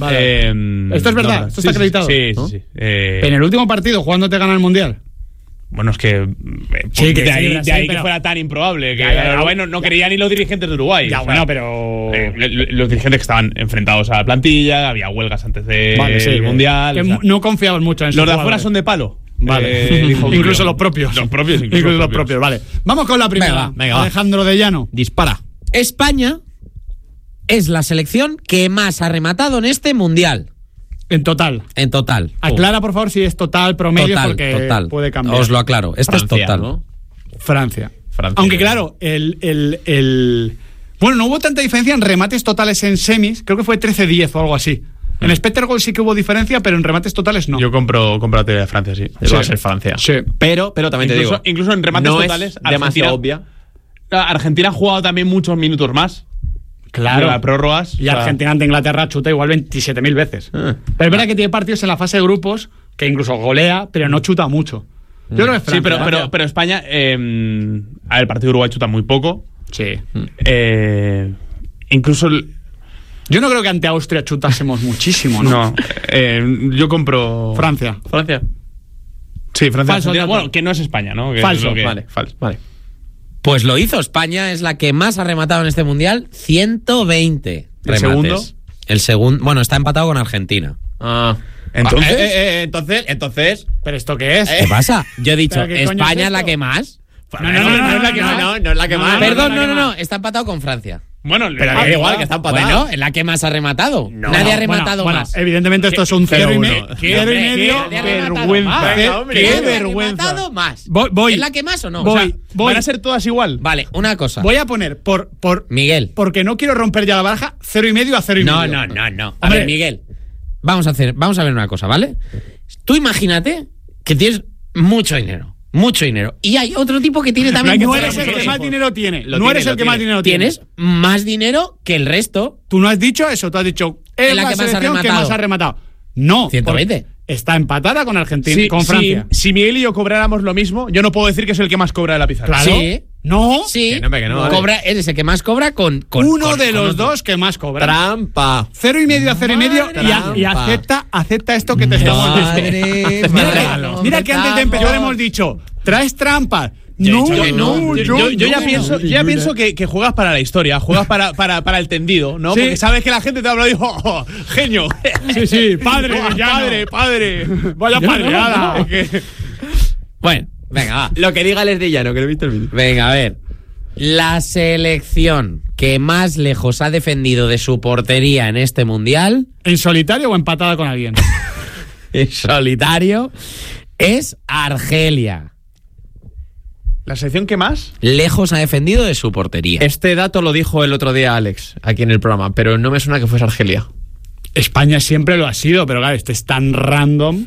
Vale. Esto es verdad, esto está acreditado. Sí. En el último partido, ¿cuándo te gana el Mundial? Bueno, es que, sí, que de ahí, Brasil, de ahí pero... que fuera tan improbable. Que ya, Uruguay no querían ni los dirigentes de Uruguay. Ya, bueno, pero... los dirigentes que estaban enfrentados a la plantilla, había huelgas antes del Mundial. Que no confiaban mucho en eso. Los de afuera son de palo. Vale. Incluso los propios. Incluso los propios, vale. Vamos con la primera. Venga, Alejandro de Llano. Dispara. España es la selección que más ha rematado en este Mundial. En total. Aclara, por favor, si es total, promedio, porque puede cambiar. Os lo aclaro. Esto Francia, es total. ¿no? Francia. Aunque claro, bueno, no hubo tanta diferencia en remates totales en semis. Creo que fue 13-10 o algo así. En Spectre Goal sí que hubo diferencia, pero en remates totales no. Yo compro la teoría de Francia, sí. Va a ser Francia. Sí. Pero también te digo, incluso en remates no totales, es demasiado obvia. Argentina ha jugado también muchos minutos más. Claro. Las prórrogas. Y Argentina ante Inglaterra chuta igual 27.000 veces. Pero es verdad que tiene partidos en la fase de grupos que incluso golea, pero no chuta mucho. Yo creo que es Francia. Sí, pero España, el partido de Uruguay chuta muy poco. Sí. Incluso... Yo no creo que ante Austria chutásemos muchísimo, ¿no? No. Yo compro... Francia. Sí, Francia. Falso, bueno, que no es España, ¿no? Que falso. Es Vale. Pues lo hizo. España es la que más ha rematado en este Mundial. 120 remates. ¿El segundo? El segundo... Bueno, está empatado con Argentina. Entonces... ¿Pero esto qué es? ¿Qué pasa? Yo he dicho, es ¿España es la que más? No es la que más. No es la que más. Perdón, no. Está empatado con Francia. Bueno, pero da igual que está empatado. Bueno, es la que más ha rematado. Nadie ha rematado más. Evidentemente esto es un 0,5. Qué vergüenza. Qué vergüenza. ¿Ha rematado más? Voy. ¿Es la que más o no? Voy. ¿Van a ser todas igual? Vale, una cosa. Voy a poner por Miguel. Porque no quiero romper ya la baraja, 0,5 a 0,5. No. A ver, Miguel. Vamos a ver una cosa, ¿vale? Tú imagínate que tienes mucho dinero. Y hay otro tipo que tiene también... No eres el que más dinero tiene. No eres el que más dinero tiene. Tienes más dinero que el resto. Tú no has dicho eso. Tú has dicho... Es la selección que más ha rematado. No. 120. Está empatada con Argentina, con Francia. Si Miguel y yo cobráramos lo mismo, yo no puo decir que soy el que más cobra de la pizarra. Claro. Sí. No. Sí. Que no. Eres el que más cobra con uno de los dos que más cobra. Trampa. 0,5 a 0,5 y acepta esto que te estamos diciendo. Mira que antes de empezar hemos dicho, traes trampas. Yo ya pienso que juegas para la historia, juegas para el tendido, ¿no? Sí. Porque sabes que la gente te habla y dijo, genio. Sí, padre. Vaya padreada. Bueno, venga, va. Lo que diga Les de Llano, que lo he visto el vídeo. Venga, a ver. La selección que más lejos ha defendido de su portería en este Mundial... ¿En solitario o empatada con alguien? En solitario es Argelia. ¿La selección que más? Lejos ha defendido de su portería. Este dato lo dijo el otro día Alex, aquí en el programa, pero no me suena que fuese Argelia. España siempre lo ha sido, pero claro, este es tan random.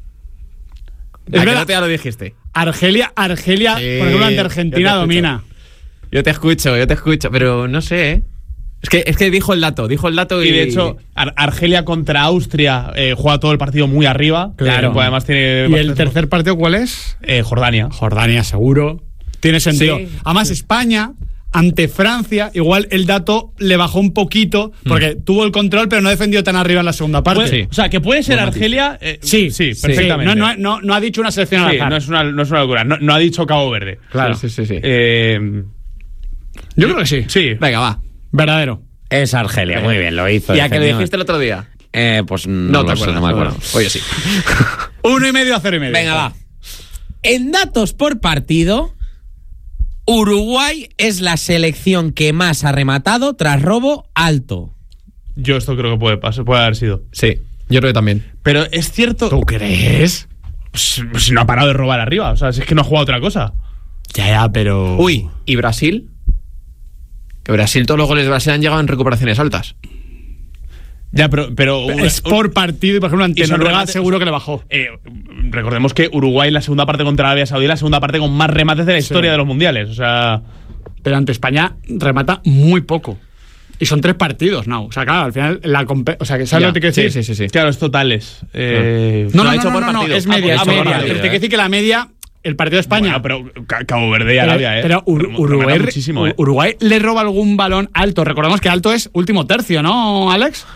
Es verdad, ya lo dijiste. Argelia, por ejemplo, ante Argentina domina. Yo te escucho, pero no sé, ¿eh? Es que dijo el dato y de hecho, Argelia contra Austria juega todo el partido muy arriba. Claro. Además tiene... ¿Y el tercer partido cuál es? Jordania. Jordania, seguro. Tiene sentido. Sí. Además, España, ante Francia, igual el dato le bajó un poquito, porque tuvo el control, pero no defendió tan arriba en la segunda parte. Sí. O sea, que puede ser Argelia... sí, perfectamente. No ha dicho una selección al azar. No es una locura. No ha dicho Cabo Verde. Claro. Sí. Yo creo que sí. Sí. Venga, va. Verdadero. Es Argelia, muy bien, lo hizo. ¿Y a qué le dijiste el otro día? Pues no te acuerdas, no me acuerdo. Oye, sí. 1,5 a 0,5. Venga, va. En datos por partido, Uruguay es la selección que más ha rematado tras robo alto. Yo esto creo que puede haber sido. Sí, yo creo que también. Pero es cierto... ¿Tú crees? Pues no ha parado de robar arriba. O sea, es que no ha jugado otra cosa. Ya, pero... Uy, ¿y Brasil? Que Brasil, todos los goles de Brasil han llegado en recuperaciones altas. Ya, pero es por partido y, por ejemplo, ante Noruega seguro que le bajó. Recordemos que Uruguay, la segunda parte contra Arabia Saudí, la segunda parte con más remates de la historia de los mundiales. O sea... Pero ante España remata muy poco. Y son 3 partidos, ¿no? O sea, claro, al final o sea, que ¿sabes lo que quiero decir? Sí. Claro, es totales. No, es media. Pero te quiero decir que la media... El partido de España. Bueno, pero Cabo Verde y Arabia, Pero Uruguay le roba algún balón alto. Recordemos que alto es último tercio, ¿no, Alex?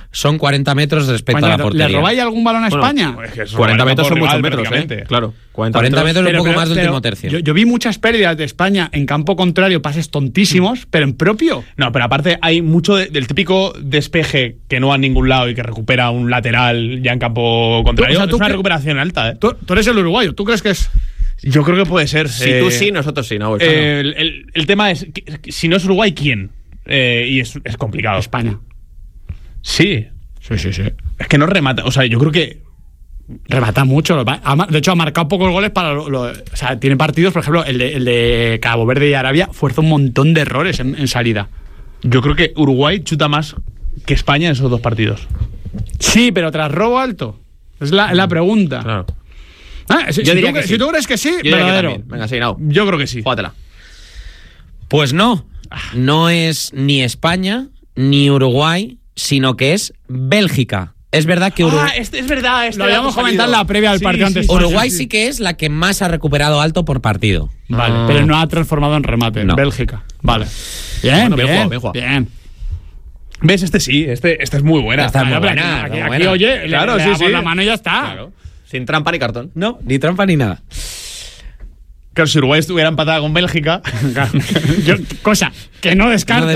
son 40 metros respecto a la portería. ¿Le robáis algún balón a España? 40 metros son muchos metros, claro. 40 metros es un poco más del último tercio. Yo vi muchas pérdidas de España en campo contrario, pases tontísimos, pero en propio. No, pero aparte hay mucho del típico despeje que no va a ningún lado y que recupera un lateral ya en campo contrario. Es una recuperación alta, ¿eh? Tú eres el uruguayo, ¿tú crees que es...? Yo creo que puede ser. Si tú sí, nosotros sí, no. El tema es, si no es Uruguay, ¿quién? Y es complicado. España. Sí. Sí. Es que no remata. O sea, yo creo que remata mucho. De hecho, ha marcado pocos goles para o sea, tiene partidos, por ejemplo, el de Cabo Verde y Arabia fuerza un montón de errores en salida. Yo creo que Uruguay chuta más que España en esos dos partidos. Sí, pero tras robo alto. Es la pregunta. Claro. Yo diría que sí. Si tú crees que sí, verdadero. Venga, sí, no. Yo creo que sí. Júgatela. Pues no. No es ni España ni Uruguay, sino que es Bélgica. Es verdad que Uruguay... es verdad. Lo habíamos comentado en la previa del partido antes. Uruguay sí que es la que más ha recuperado alto por partido. Vale, pero no ha transformado en remate. No. Bélgica. Vale. Bien, bien. ¿Ves? Este sí. Este es muy buena. Esta es muy buena. Aquí, oye, claro, le damos la mano y ya está. Claro. Sin trampa ni cartón. No, ni trampa ni nada. Claro, si Uruguay estuviera empatada con Bélgica... cosa que no descartamos.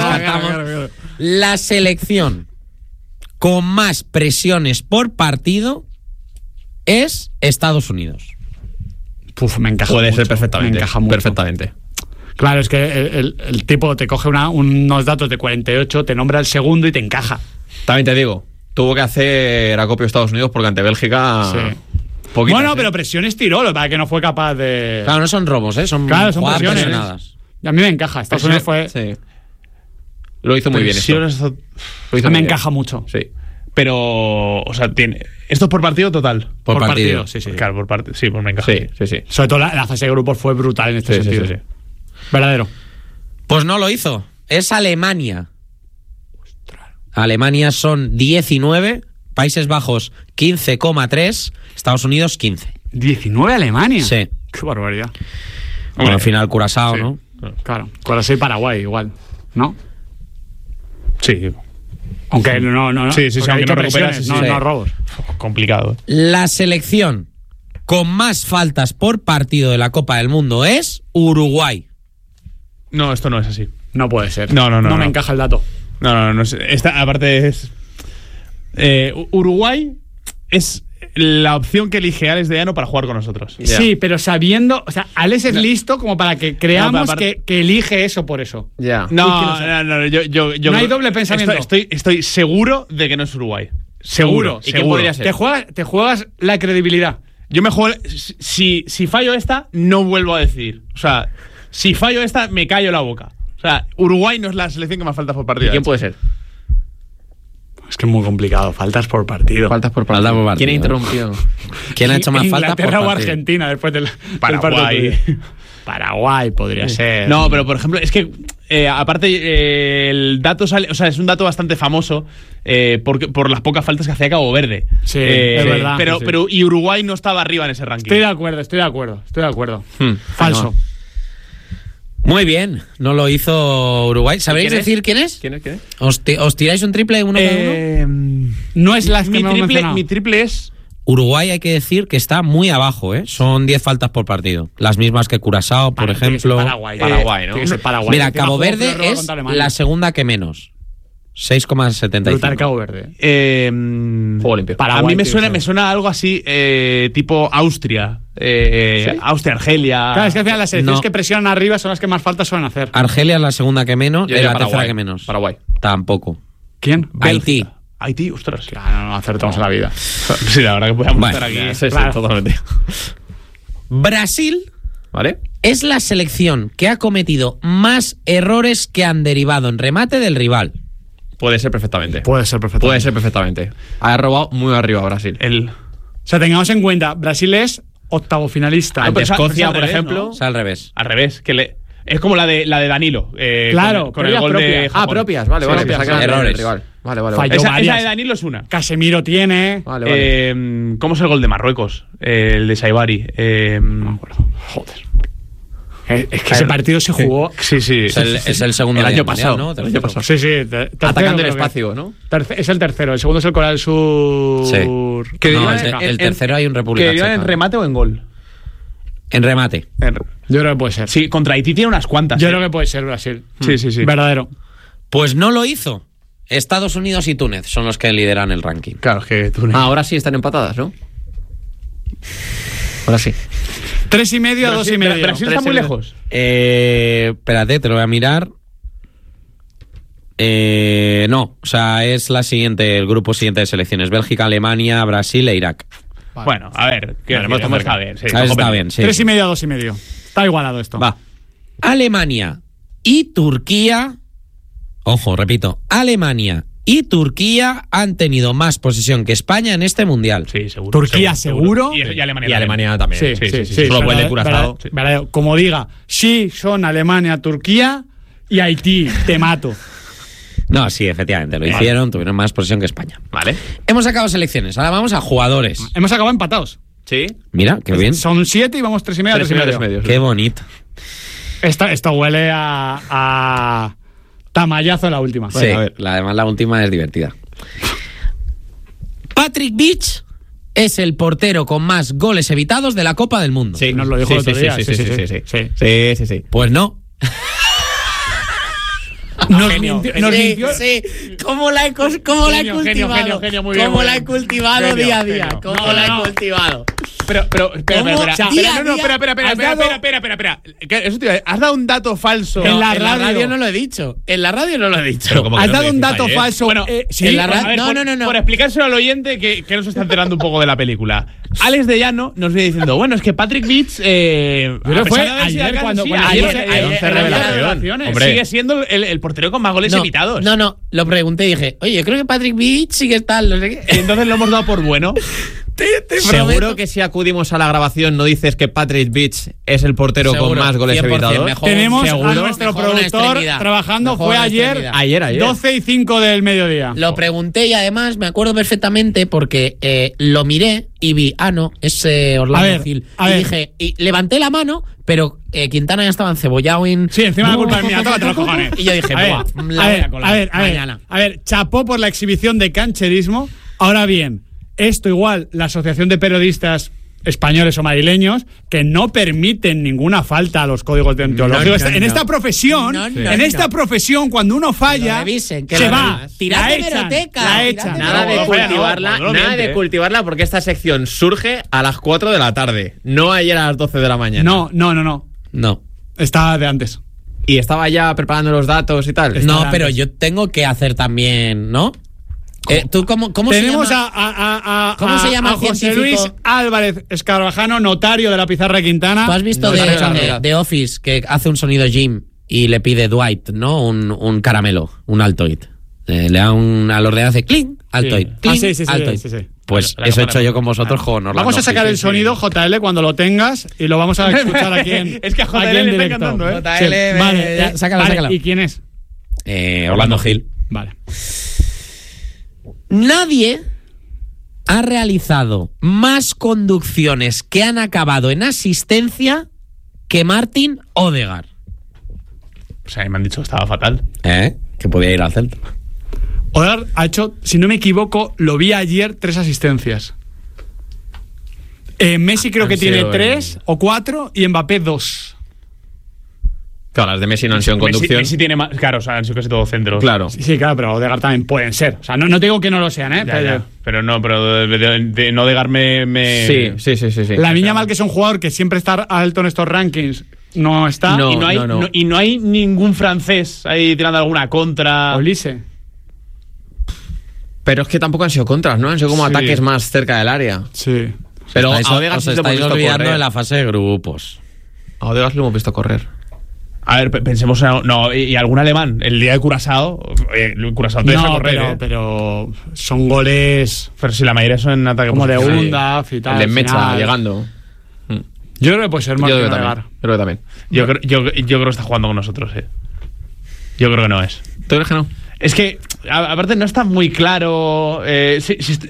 La selección con más presiones por partido es Estados Unidos. Me encaja Puede mucho, ser perfectamente. Me encaja mucho. Perfectamente. Claro, es que el tipo te coge unos datos de 48, te nombra el segundo y te encaja. También te digo, tuvo que hacer acopio Estados Unidos porque ante Bélgica... Sí. Poquitas, bueno, pero presiones tiró, para que no fue capaz de... Claro, no son robos, son presiones. Presionadas. Y a mí me encaja. Estados Unidos fue... Sí. Lo hizo muy bien esto. Me encaja mucho. Sí. Pero, o sea, tiene... ¿Esto es por partido total? Por partido, sí. Claro, por partido. Sí, pues me encaja. Sí. Sobre todo la fase de grupos fue brutal en este sentido. Sí. Verdadero. Pues no lo hizo. Es Alemania. Alemania son 19, Países Bajos 15,3, Estados Unidos 15. ¿19 Alemania? Sí. Qué barbaridad. Bueno, al final Curazao, ¿no? Claro. Curazao y Paraguay igual, ¿no? Sí. Aunque no. Sí, aunque no recuperas. No robos. Complicado. La selección con más faltas por partido de la Copa del Mundo es Uruguay. No, esto no es así. No puede ser. No me encaja el dato. No. Esta, aparte, es... Uruguay es la opción que elige Alex de Llano para jugar con nosotros. Yeah. Sí, pero sabiendo... O sea, Alex es listo como para que creamos que elige eso por eso. Ya. No, yo no hay doble pensamiento. Estoy seguro de que no es Uruguay. Seguro. ¿Y quién podría ser? Te juegas la credibilidad. Yo me juego... Si fallo esta, no vuelvo a decidir. O sea, si fallo esta, me callo la boca. O sea, Uruguay no es la selección que más falta por partido. ¿Y quién puede ser? Es que es muy complicado. Faltas por partido. ¿Quién ha interrumpido? ¿Quién ha hecho más faltas por partido? Inglaterra o Argentina después del Paraguay. Paraguay podría ser. No, pero por ejemplo, es que aparte el dato sale, o sea, es un dato bastante famoso por las pocas faltas que hacía Cabo Verde. Sí, es verdad. Pero y Uruguay no estaba arriba en ese ranking. Estoy de acuerdo. Falso. No. Muy bien, no lo hizo Uruguay. ¿Sabéis decir quién es? ¿Quién es? ¿Os tiráis un triple uno cada uno? No es las que mi triple es... Uruguay, hay que decir que está muy abajo, ¿eh? Son 10 faltas por partido. Las mismas que Curazao, por ejemplo. Paraguay, ¿no? Paraguay. Mira, Cabo Verde es la segunda que menos. 6,75. Brutal Cabo Verde. Juego limpio. A mí me suena algo así, tipo Austria. ¿Sí? Austria, Argelia. Claro, es que al final las selecciones que presionan arriba son las que más faltas suelen hacer. Argelia es la segunda que menos y la tercera que menos. Paraguay. Tampoco. ¿Quién? Haití, ostras. Claro, no acertamos en la vida. Sí, la verdad que podemos estar aquí. Sí, totalmente. Brasil, ¿vale? Es la selección que ha cometido más errores que han derivado en remate del rival. Puede ser perfectamente. Ha robado muy arriba Brasil. O sea, tengamos en cuenta, Brasil es octavo finalista. Ante Escocia, por ejemplo. O sea, al revés. Al revés. Es como la de Danilo. Claro, con el gol de Japón. Propias, vale. Errores. Vale. Esa de Danilo es una. Casemiro tiene. ¿Cómo es el gol de Marruecos? El de Saibari. No me acuerdo. Joder. Es que ese partido se jugó. Sí. Es el segundo el año mundial, pasado, ¿no? El año pasado. Sí. Atacando el espacio, ¿no? Es el tercero. El segundo es el Corea del Sur. Sí. El tercero hay un República ¿Que Checa. en remate o en gol? En remate. Yo creo que puede ser. Sí, contra Haití tiene unas cuantas. Yo creo que puede ser Brasil. Sí. Verdadero. Pues no lo hizo. Estados Unidos y Túnez son los que lideran el ranking. Claro, es que Túnez. Ahora sí están empatadas, ¿no? Ahora sí. 3,5 a 2,5. Brasil está muy lejos. Espérate, te lo voy a mirar. No, o sea, es el grupo siguiente de selecciones: Bélgica, Alemania, Brasil e Irak. Vale. Bueno, a ver, está bien. Sí, está bien, sí. 3,5 a 2,5. Está igualado esto. Va. Alemania y Turquía. Ojo, repito. Alemania y Turquía han tenido más posesión que España en este mundial. Sí, seguro. Turquía seguro. Y Alemania también. Sí. Solo puede Curazao. Como diga, sí, son Alemania, Turquía y Haití. Te mato. No, sí, efectivamente, lo hicieron, tuvieron más posesión que España. Vale. Hemos acabado selecciones, ahora vamos a jugadores. Hemos acabado empatados. Sí. Mira, qué bien. Son 7 y vamos 3,5 a 3,5. Qué bonito. Esto huele a tamallazo en la última. Sí, a ver. Además la última es divertida. Patrick Beach es el portero con más goles evitados de la Copa del Mundo. Sí, nos lo dijo el otro día. Sí. Pues no. Nos mintió. Sí. ¿Cómo la he cultivado? Genio, muy bien. ¿Cómo la he cultivado día a día? ¿Cómo la he cultivado? Pero, espera. Eso te has dado un dato falso. En la radio no lo he dicho. Has dado un dato falso. Bueno, sí. En la radio. No. Por explicárselo al oyente que no se está enterando un poco de la película. Alex de Llano nos viene diciendo, bueno, es que Patrick Beach pero fue ayer cuando revelaciones. Sigue siendo el portero con más goles evitados. No, lo pregunté y dije, oye, yo creo que Patrick Beach sigue tal, no sé qué. Y entonces lo hemos dado por bueno. Seguro que si acudimos a la grabación no dices que Patrick Beach es el portero con más goles evitados. Tenemos a nuestro productor trabajando, fue ayer 12:05 del mediodía. Lo pregunté y además me acuerdo perfectamente porque lo miré y vi, no, es Orlando Gil. Y dije, y levanté la mano, pero Quintana ya estaba encebollado en... Sí, encima la culpa es mía, tócate los cojones. Y yo dije, a ver, chapó por la exhibición de cancherismo. Ahora bien, esto igual, la Asociación de Periodistas Españoles o Madrileños, que no permiten ninguna falta a los códigos deontológicos. En esta profesión, cuando uno falla, se va. La echan. Nada de cultivarla porque esta sección surge a las 4 de la tarde, no ayer a las 12 de la mañana. No. Estaba de antes. Y estaba ya preparando los datos y tal. No, pero yo tengo que hacer también, ¿no? ¿Tú cómo tenemos se llama? ¿Cómo se llama José Luis Álvarez Escarabajano, notario de la Pizarra Quintana? ¿Tú has visto de Office que hace un sonido Jim y le pide Dwight, ¿no? Un caramelo, un Altoid. Le da al ordenador, hace clink, Altoid. Altoid. Sí. Pues eso he hecho yo con vosotros con Orlando. Vamos a sacar el sonido, JL, cuando lo tengas y lo vamos a escuchar aquí en es que a JL le está encantando, ¿eh? JL, vale, sácala. ¿Y quién es? Orlando Gil. Vale. Nadie ha realizado más conducciones que han acabado en asistencia que Martin Odegaard. O sea, me han dicho que estaba fatal. Que podía ir al centro. Odegaard ha hecho, si no me equivoco, lo vi ayer, 3 asistencias. Messi creo que tiene 3 o 4 y Mbappé 2. Claro, las de Messi no han sido en conducción. Messi tiene más, claro, o sea, han sido casi todo centros. Claro. Sí, claro, pero Odegaard también pueden ser. O sea, no te digo que no lo sean, ¿eh? Ya. Pero no de no Odegaard me... Sí. La Viña Mal, que es un jugador que siempre está alto en estos rankings, no está. Y no hay ningún francés ahí tirando alguna contra. Olise. Pero es que tampoco han sido contras, ¿no? Han sido como ataques más cerca del área. Sí. Pero a Odegaard os estáis olvidando de la fase de grupos. A Odegaard lo hemos visto correr. A ver, pensemos y algún alemán, el día de Curazao te deja correr, pero son goles, pero si la mayoría son en ataque como de Undaf y tal. El de Mecha llegando. Yo creo que puede ser más. Yo creo que también. Yo creo que está jugando con nosotros, Yo creo que no es. ¿Tú crees que no? Es que aparte no está muy claro.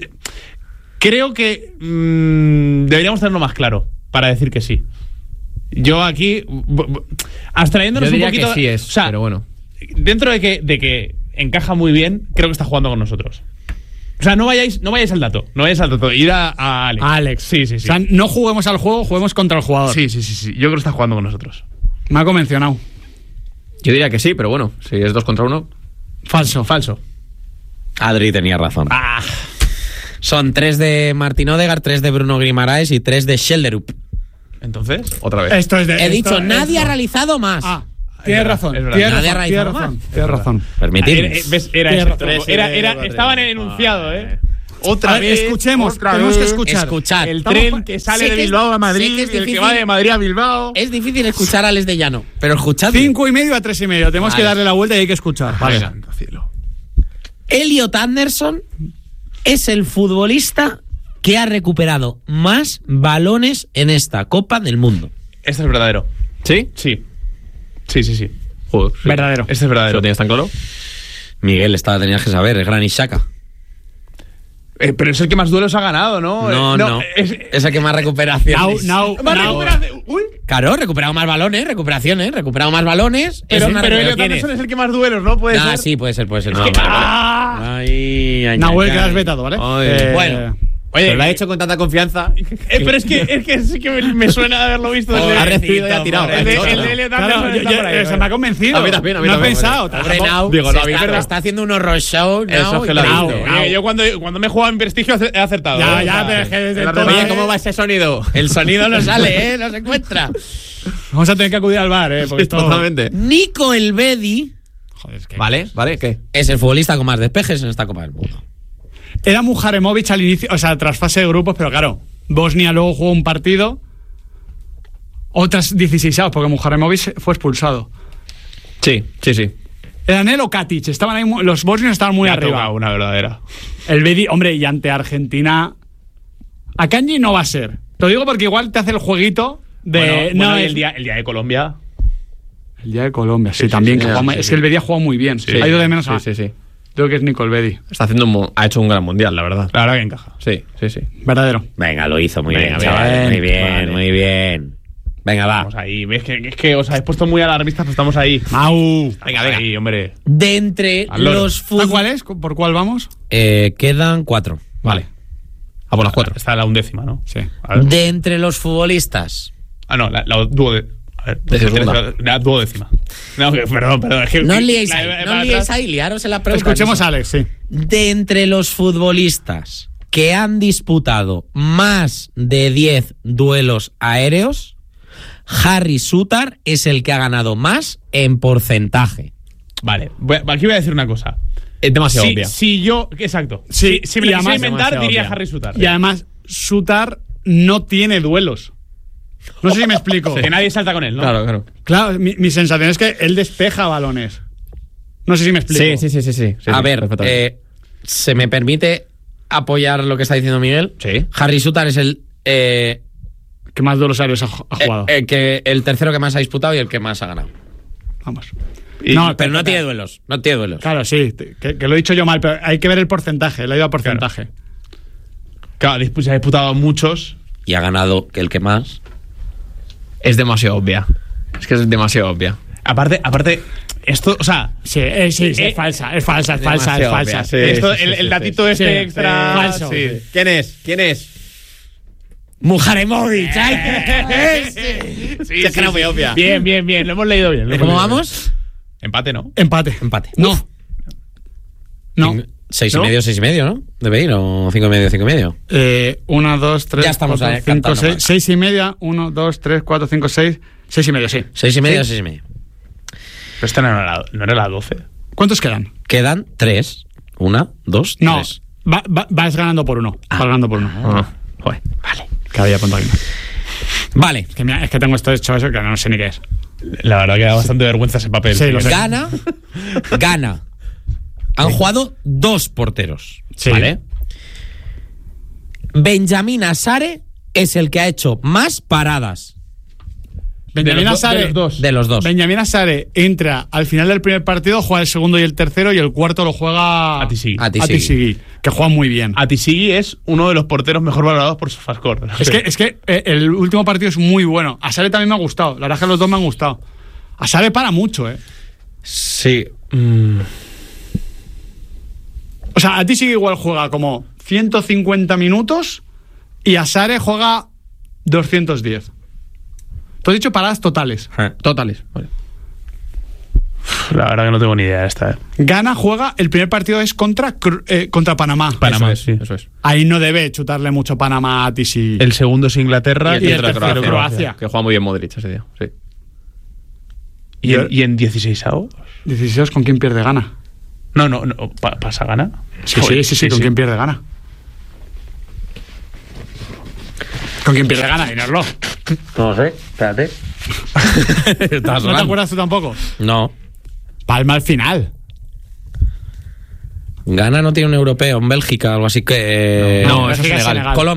Creo que deberíamos tenerlo más claro para decir que sí. Yo aquí, abstrayéndonos un poquito... que sí es, o sea, pero bueno. Dentro de que encaja muy bien, creo que está jugando con nosotros. O sea, no vayáis al dato. Ir a Alex. Alex. Sí. O sea, no juguemos al juego, juguemos contra el jugador. Sí. Yo creo que está jugando con nosotros. Me ha convencionado. Yo diría que sí, pero bueno, si es 2 contra 1. Falso. Adri tenía razón. Son 3 de Martín Odegaard, 3 de Bruno Guimaraes y 3 de Schelderup. Entonces, otra vez. He dicho, nadie ha realizado más. Tienes razón. Tienes razón. Permitidme. Estaba en el enunciado, Otra vez. Escuchemos. Tenemos que escuchar. El tren que sale de Bilbao a Madrid y el que va de Madrid a Bilbao. Es difícil escuchar a Alex de Llano, pero escuchad. 5:30 a 3:30. Tenemos que darle la vuelta y hay que escuchar. Vale. Elliot Anderson es el futbolista que ha recuperado más balones en esta Copa del Mundo. Este es verdadero. ¿Sí? Sí. Joder, sí. Verdadero. Este es verdadero. ¿Lo tienes tan claro? Miguel, tenías que saber, es Granit Xhaka. Pero es el que más duelos ha ganado, ¿no? No. Es el que más recuperaciones. Claro, recuperado más balones, recuperado más balones. Pero Elliot Anderson es el que más duelos, ¿no? ¿Puede ser? Sí, puede ser. Nahuel, quedas vetado, ¿vale? Bueno. Oye, pero lo ha hecho con tanta confianza. Pero es que sí que me suena de haberlo visto. Ha recibido y ha tirado. El de Elliot Anderson se me ha convencido. A mí también. No he pensado. Está haciendo un horror show. Eso que lo ha visto. Yo cuando me he jugado en Prestigio he acertado. Pero es que desde Oye, ¿cómo va ese sonido? El sonido no sale, no se encuentra. Vamos a tener que acudir al bar, Totalmente. Nico Elvedi. Joder, es que... Vale, ¿qué? Es el futbolista con más despejes en esta Copa del Mundo. Era Mujaremovic al inicio, o sea, tras fase de grupos, pero claro, Bosnia luego jugó un partido, otras 16 porque Mujaremovic fue expulsado. Sí. Eran él o Katic, estaban ahí, los bosnios estaban muy arriba. Una verdadera. El Bedi, hombre, y ante Argentina, a Kanji no va a ser. Te lo digo porque igual te hace el jueguito de... Bueno, el día de Colombia. El día de Colombia, sí, también. Es que el Bedi ha jugado muy bien. Ha ido de menos a... Sí. Creo que es Nico Elvedi. Ha hecho un gran mundial, la verdad. La verdad que encaja. Sí. Verdadero. Venga, lo hizo muy bien, chaval. Muy bien. Venga, va. Vamos ahí. ¿Ves que os habéis puesto muy alarmistas, pero estamos ahí? Venga. Ahí, hombre. De entre los ¿Cuál es? ¿Por cuál vamos? Quedan 4. Vale. A por las 4. Está la 11ª, ¿no? Sí. De entre los futbolistas. La duodécima. No, perdón. Es que, no liéis ahí, liaros en la pregunta. Escuchemos a Alex, sí. De entre los futbolistas que han disputado más de 10 duelos aéreos, Harry Sutar es el que ha ganado más en porcentaje. Vale, aquí voy a decir una cosa. Es demasiado obvia. Exacto. Sí, si me la quisiera inventar, diría Harry Sutar. Y además, Sutar no tiene duelos. No sé si me explico. Que nadie salta con él, ¿no? Claro, mi sensación es que él despeja balones. No sé si me explico. Sí. A ver, ¿se me permite apoyar lo que está diciendo Miguel? Sí. Harry Sutar es el... que más duelos aéreos ha jugado. El tercero que más ha disputado y el que más ha ganado. Vamos. Pero no tiene duelos. Claro, sí. Que lo he dicho yo mal, pero hay que ver el porcentaje. Le he ido a porcentaje. Claro, se ha disputado muchos. Y ha ganado el que más... Es demasiado obvia. Es que es demasiado obvia. Aparte, esto, o sea... Sí, es falsa. Es falsa. Sí, esto, el datito extra... Falso. Sí. ¿Quién es? Mujaremovic. Sí, es muy obvia. Bien. Lo hemos leído bien. ¿Cómo vamos? Empate, ¿no? Empate. No. 6,5, ¿no? Debe ir, o 5,5. 1, 2, 3, ya estamos 4, 5, 6. 6,5. 1, 2, 3, 4, 5, 6. 6,5, sí. 6,5. Pero esta no era la 12. ¿Cuántos quedan? Quedan 3. 1, 2, 3. No, vas ganando por 1. Vas ganando por 1. Joder, vale. Que había apuntado aquí. Vale. Es que tengo esto hecho eso que no sé ni qué es. La verdad que da bastante vergüenza ese papel. Sí, lo sé. Gana. Han jugado 2 porteros. Sí. ¿Vale? Benjamín Asare es el que ha hecho más paradas. Benjamín Asare, de los dos. Benjamín Asare entra al final del primer partido, juega el segundo y el tercero, y el cuarto lo juega Atisigui, que juega muy bien. Atisigui es uno de los porteros mejor valorados por SofaScore. Es que el último partido es muy bueno. Asare también me ha gustado. La verdad es que los dos me han gustado. Asare para mucho, Sí. O sea, Atisigui igual juega como 150 minutos y Asare juega 210. Tú has dicho paradas totales. Totales. Vale. La verdad que no tengo ni idea de esta. Ghana juega, el primer partido es contra Panamá. Eso es. Ahí no debe chutarle mucho Panamá a Atisigui. El segundo es Inglaterra y el tercero Croacia. Que juega muy bien Modric ese día. Sí. ¿Y en 16avos? 16avos, ¿con quién pierde Ghana? No, ¿pasa Ghana? Sí, ¿con quién pierde Ghana? ¿Con quién pierde Ghana? Dinoslo. No sé, espérate. ¿No te acuerdas tú tampoco? No. Palma al final. Ghana no tiene un europeo, en Bélgica, algo así que... No, eso es Senegal. Colombia.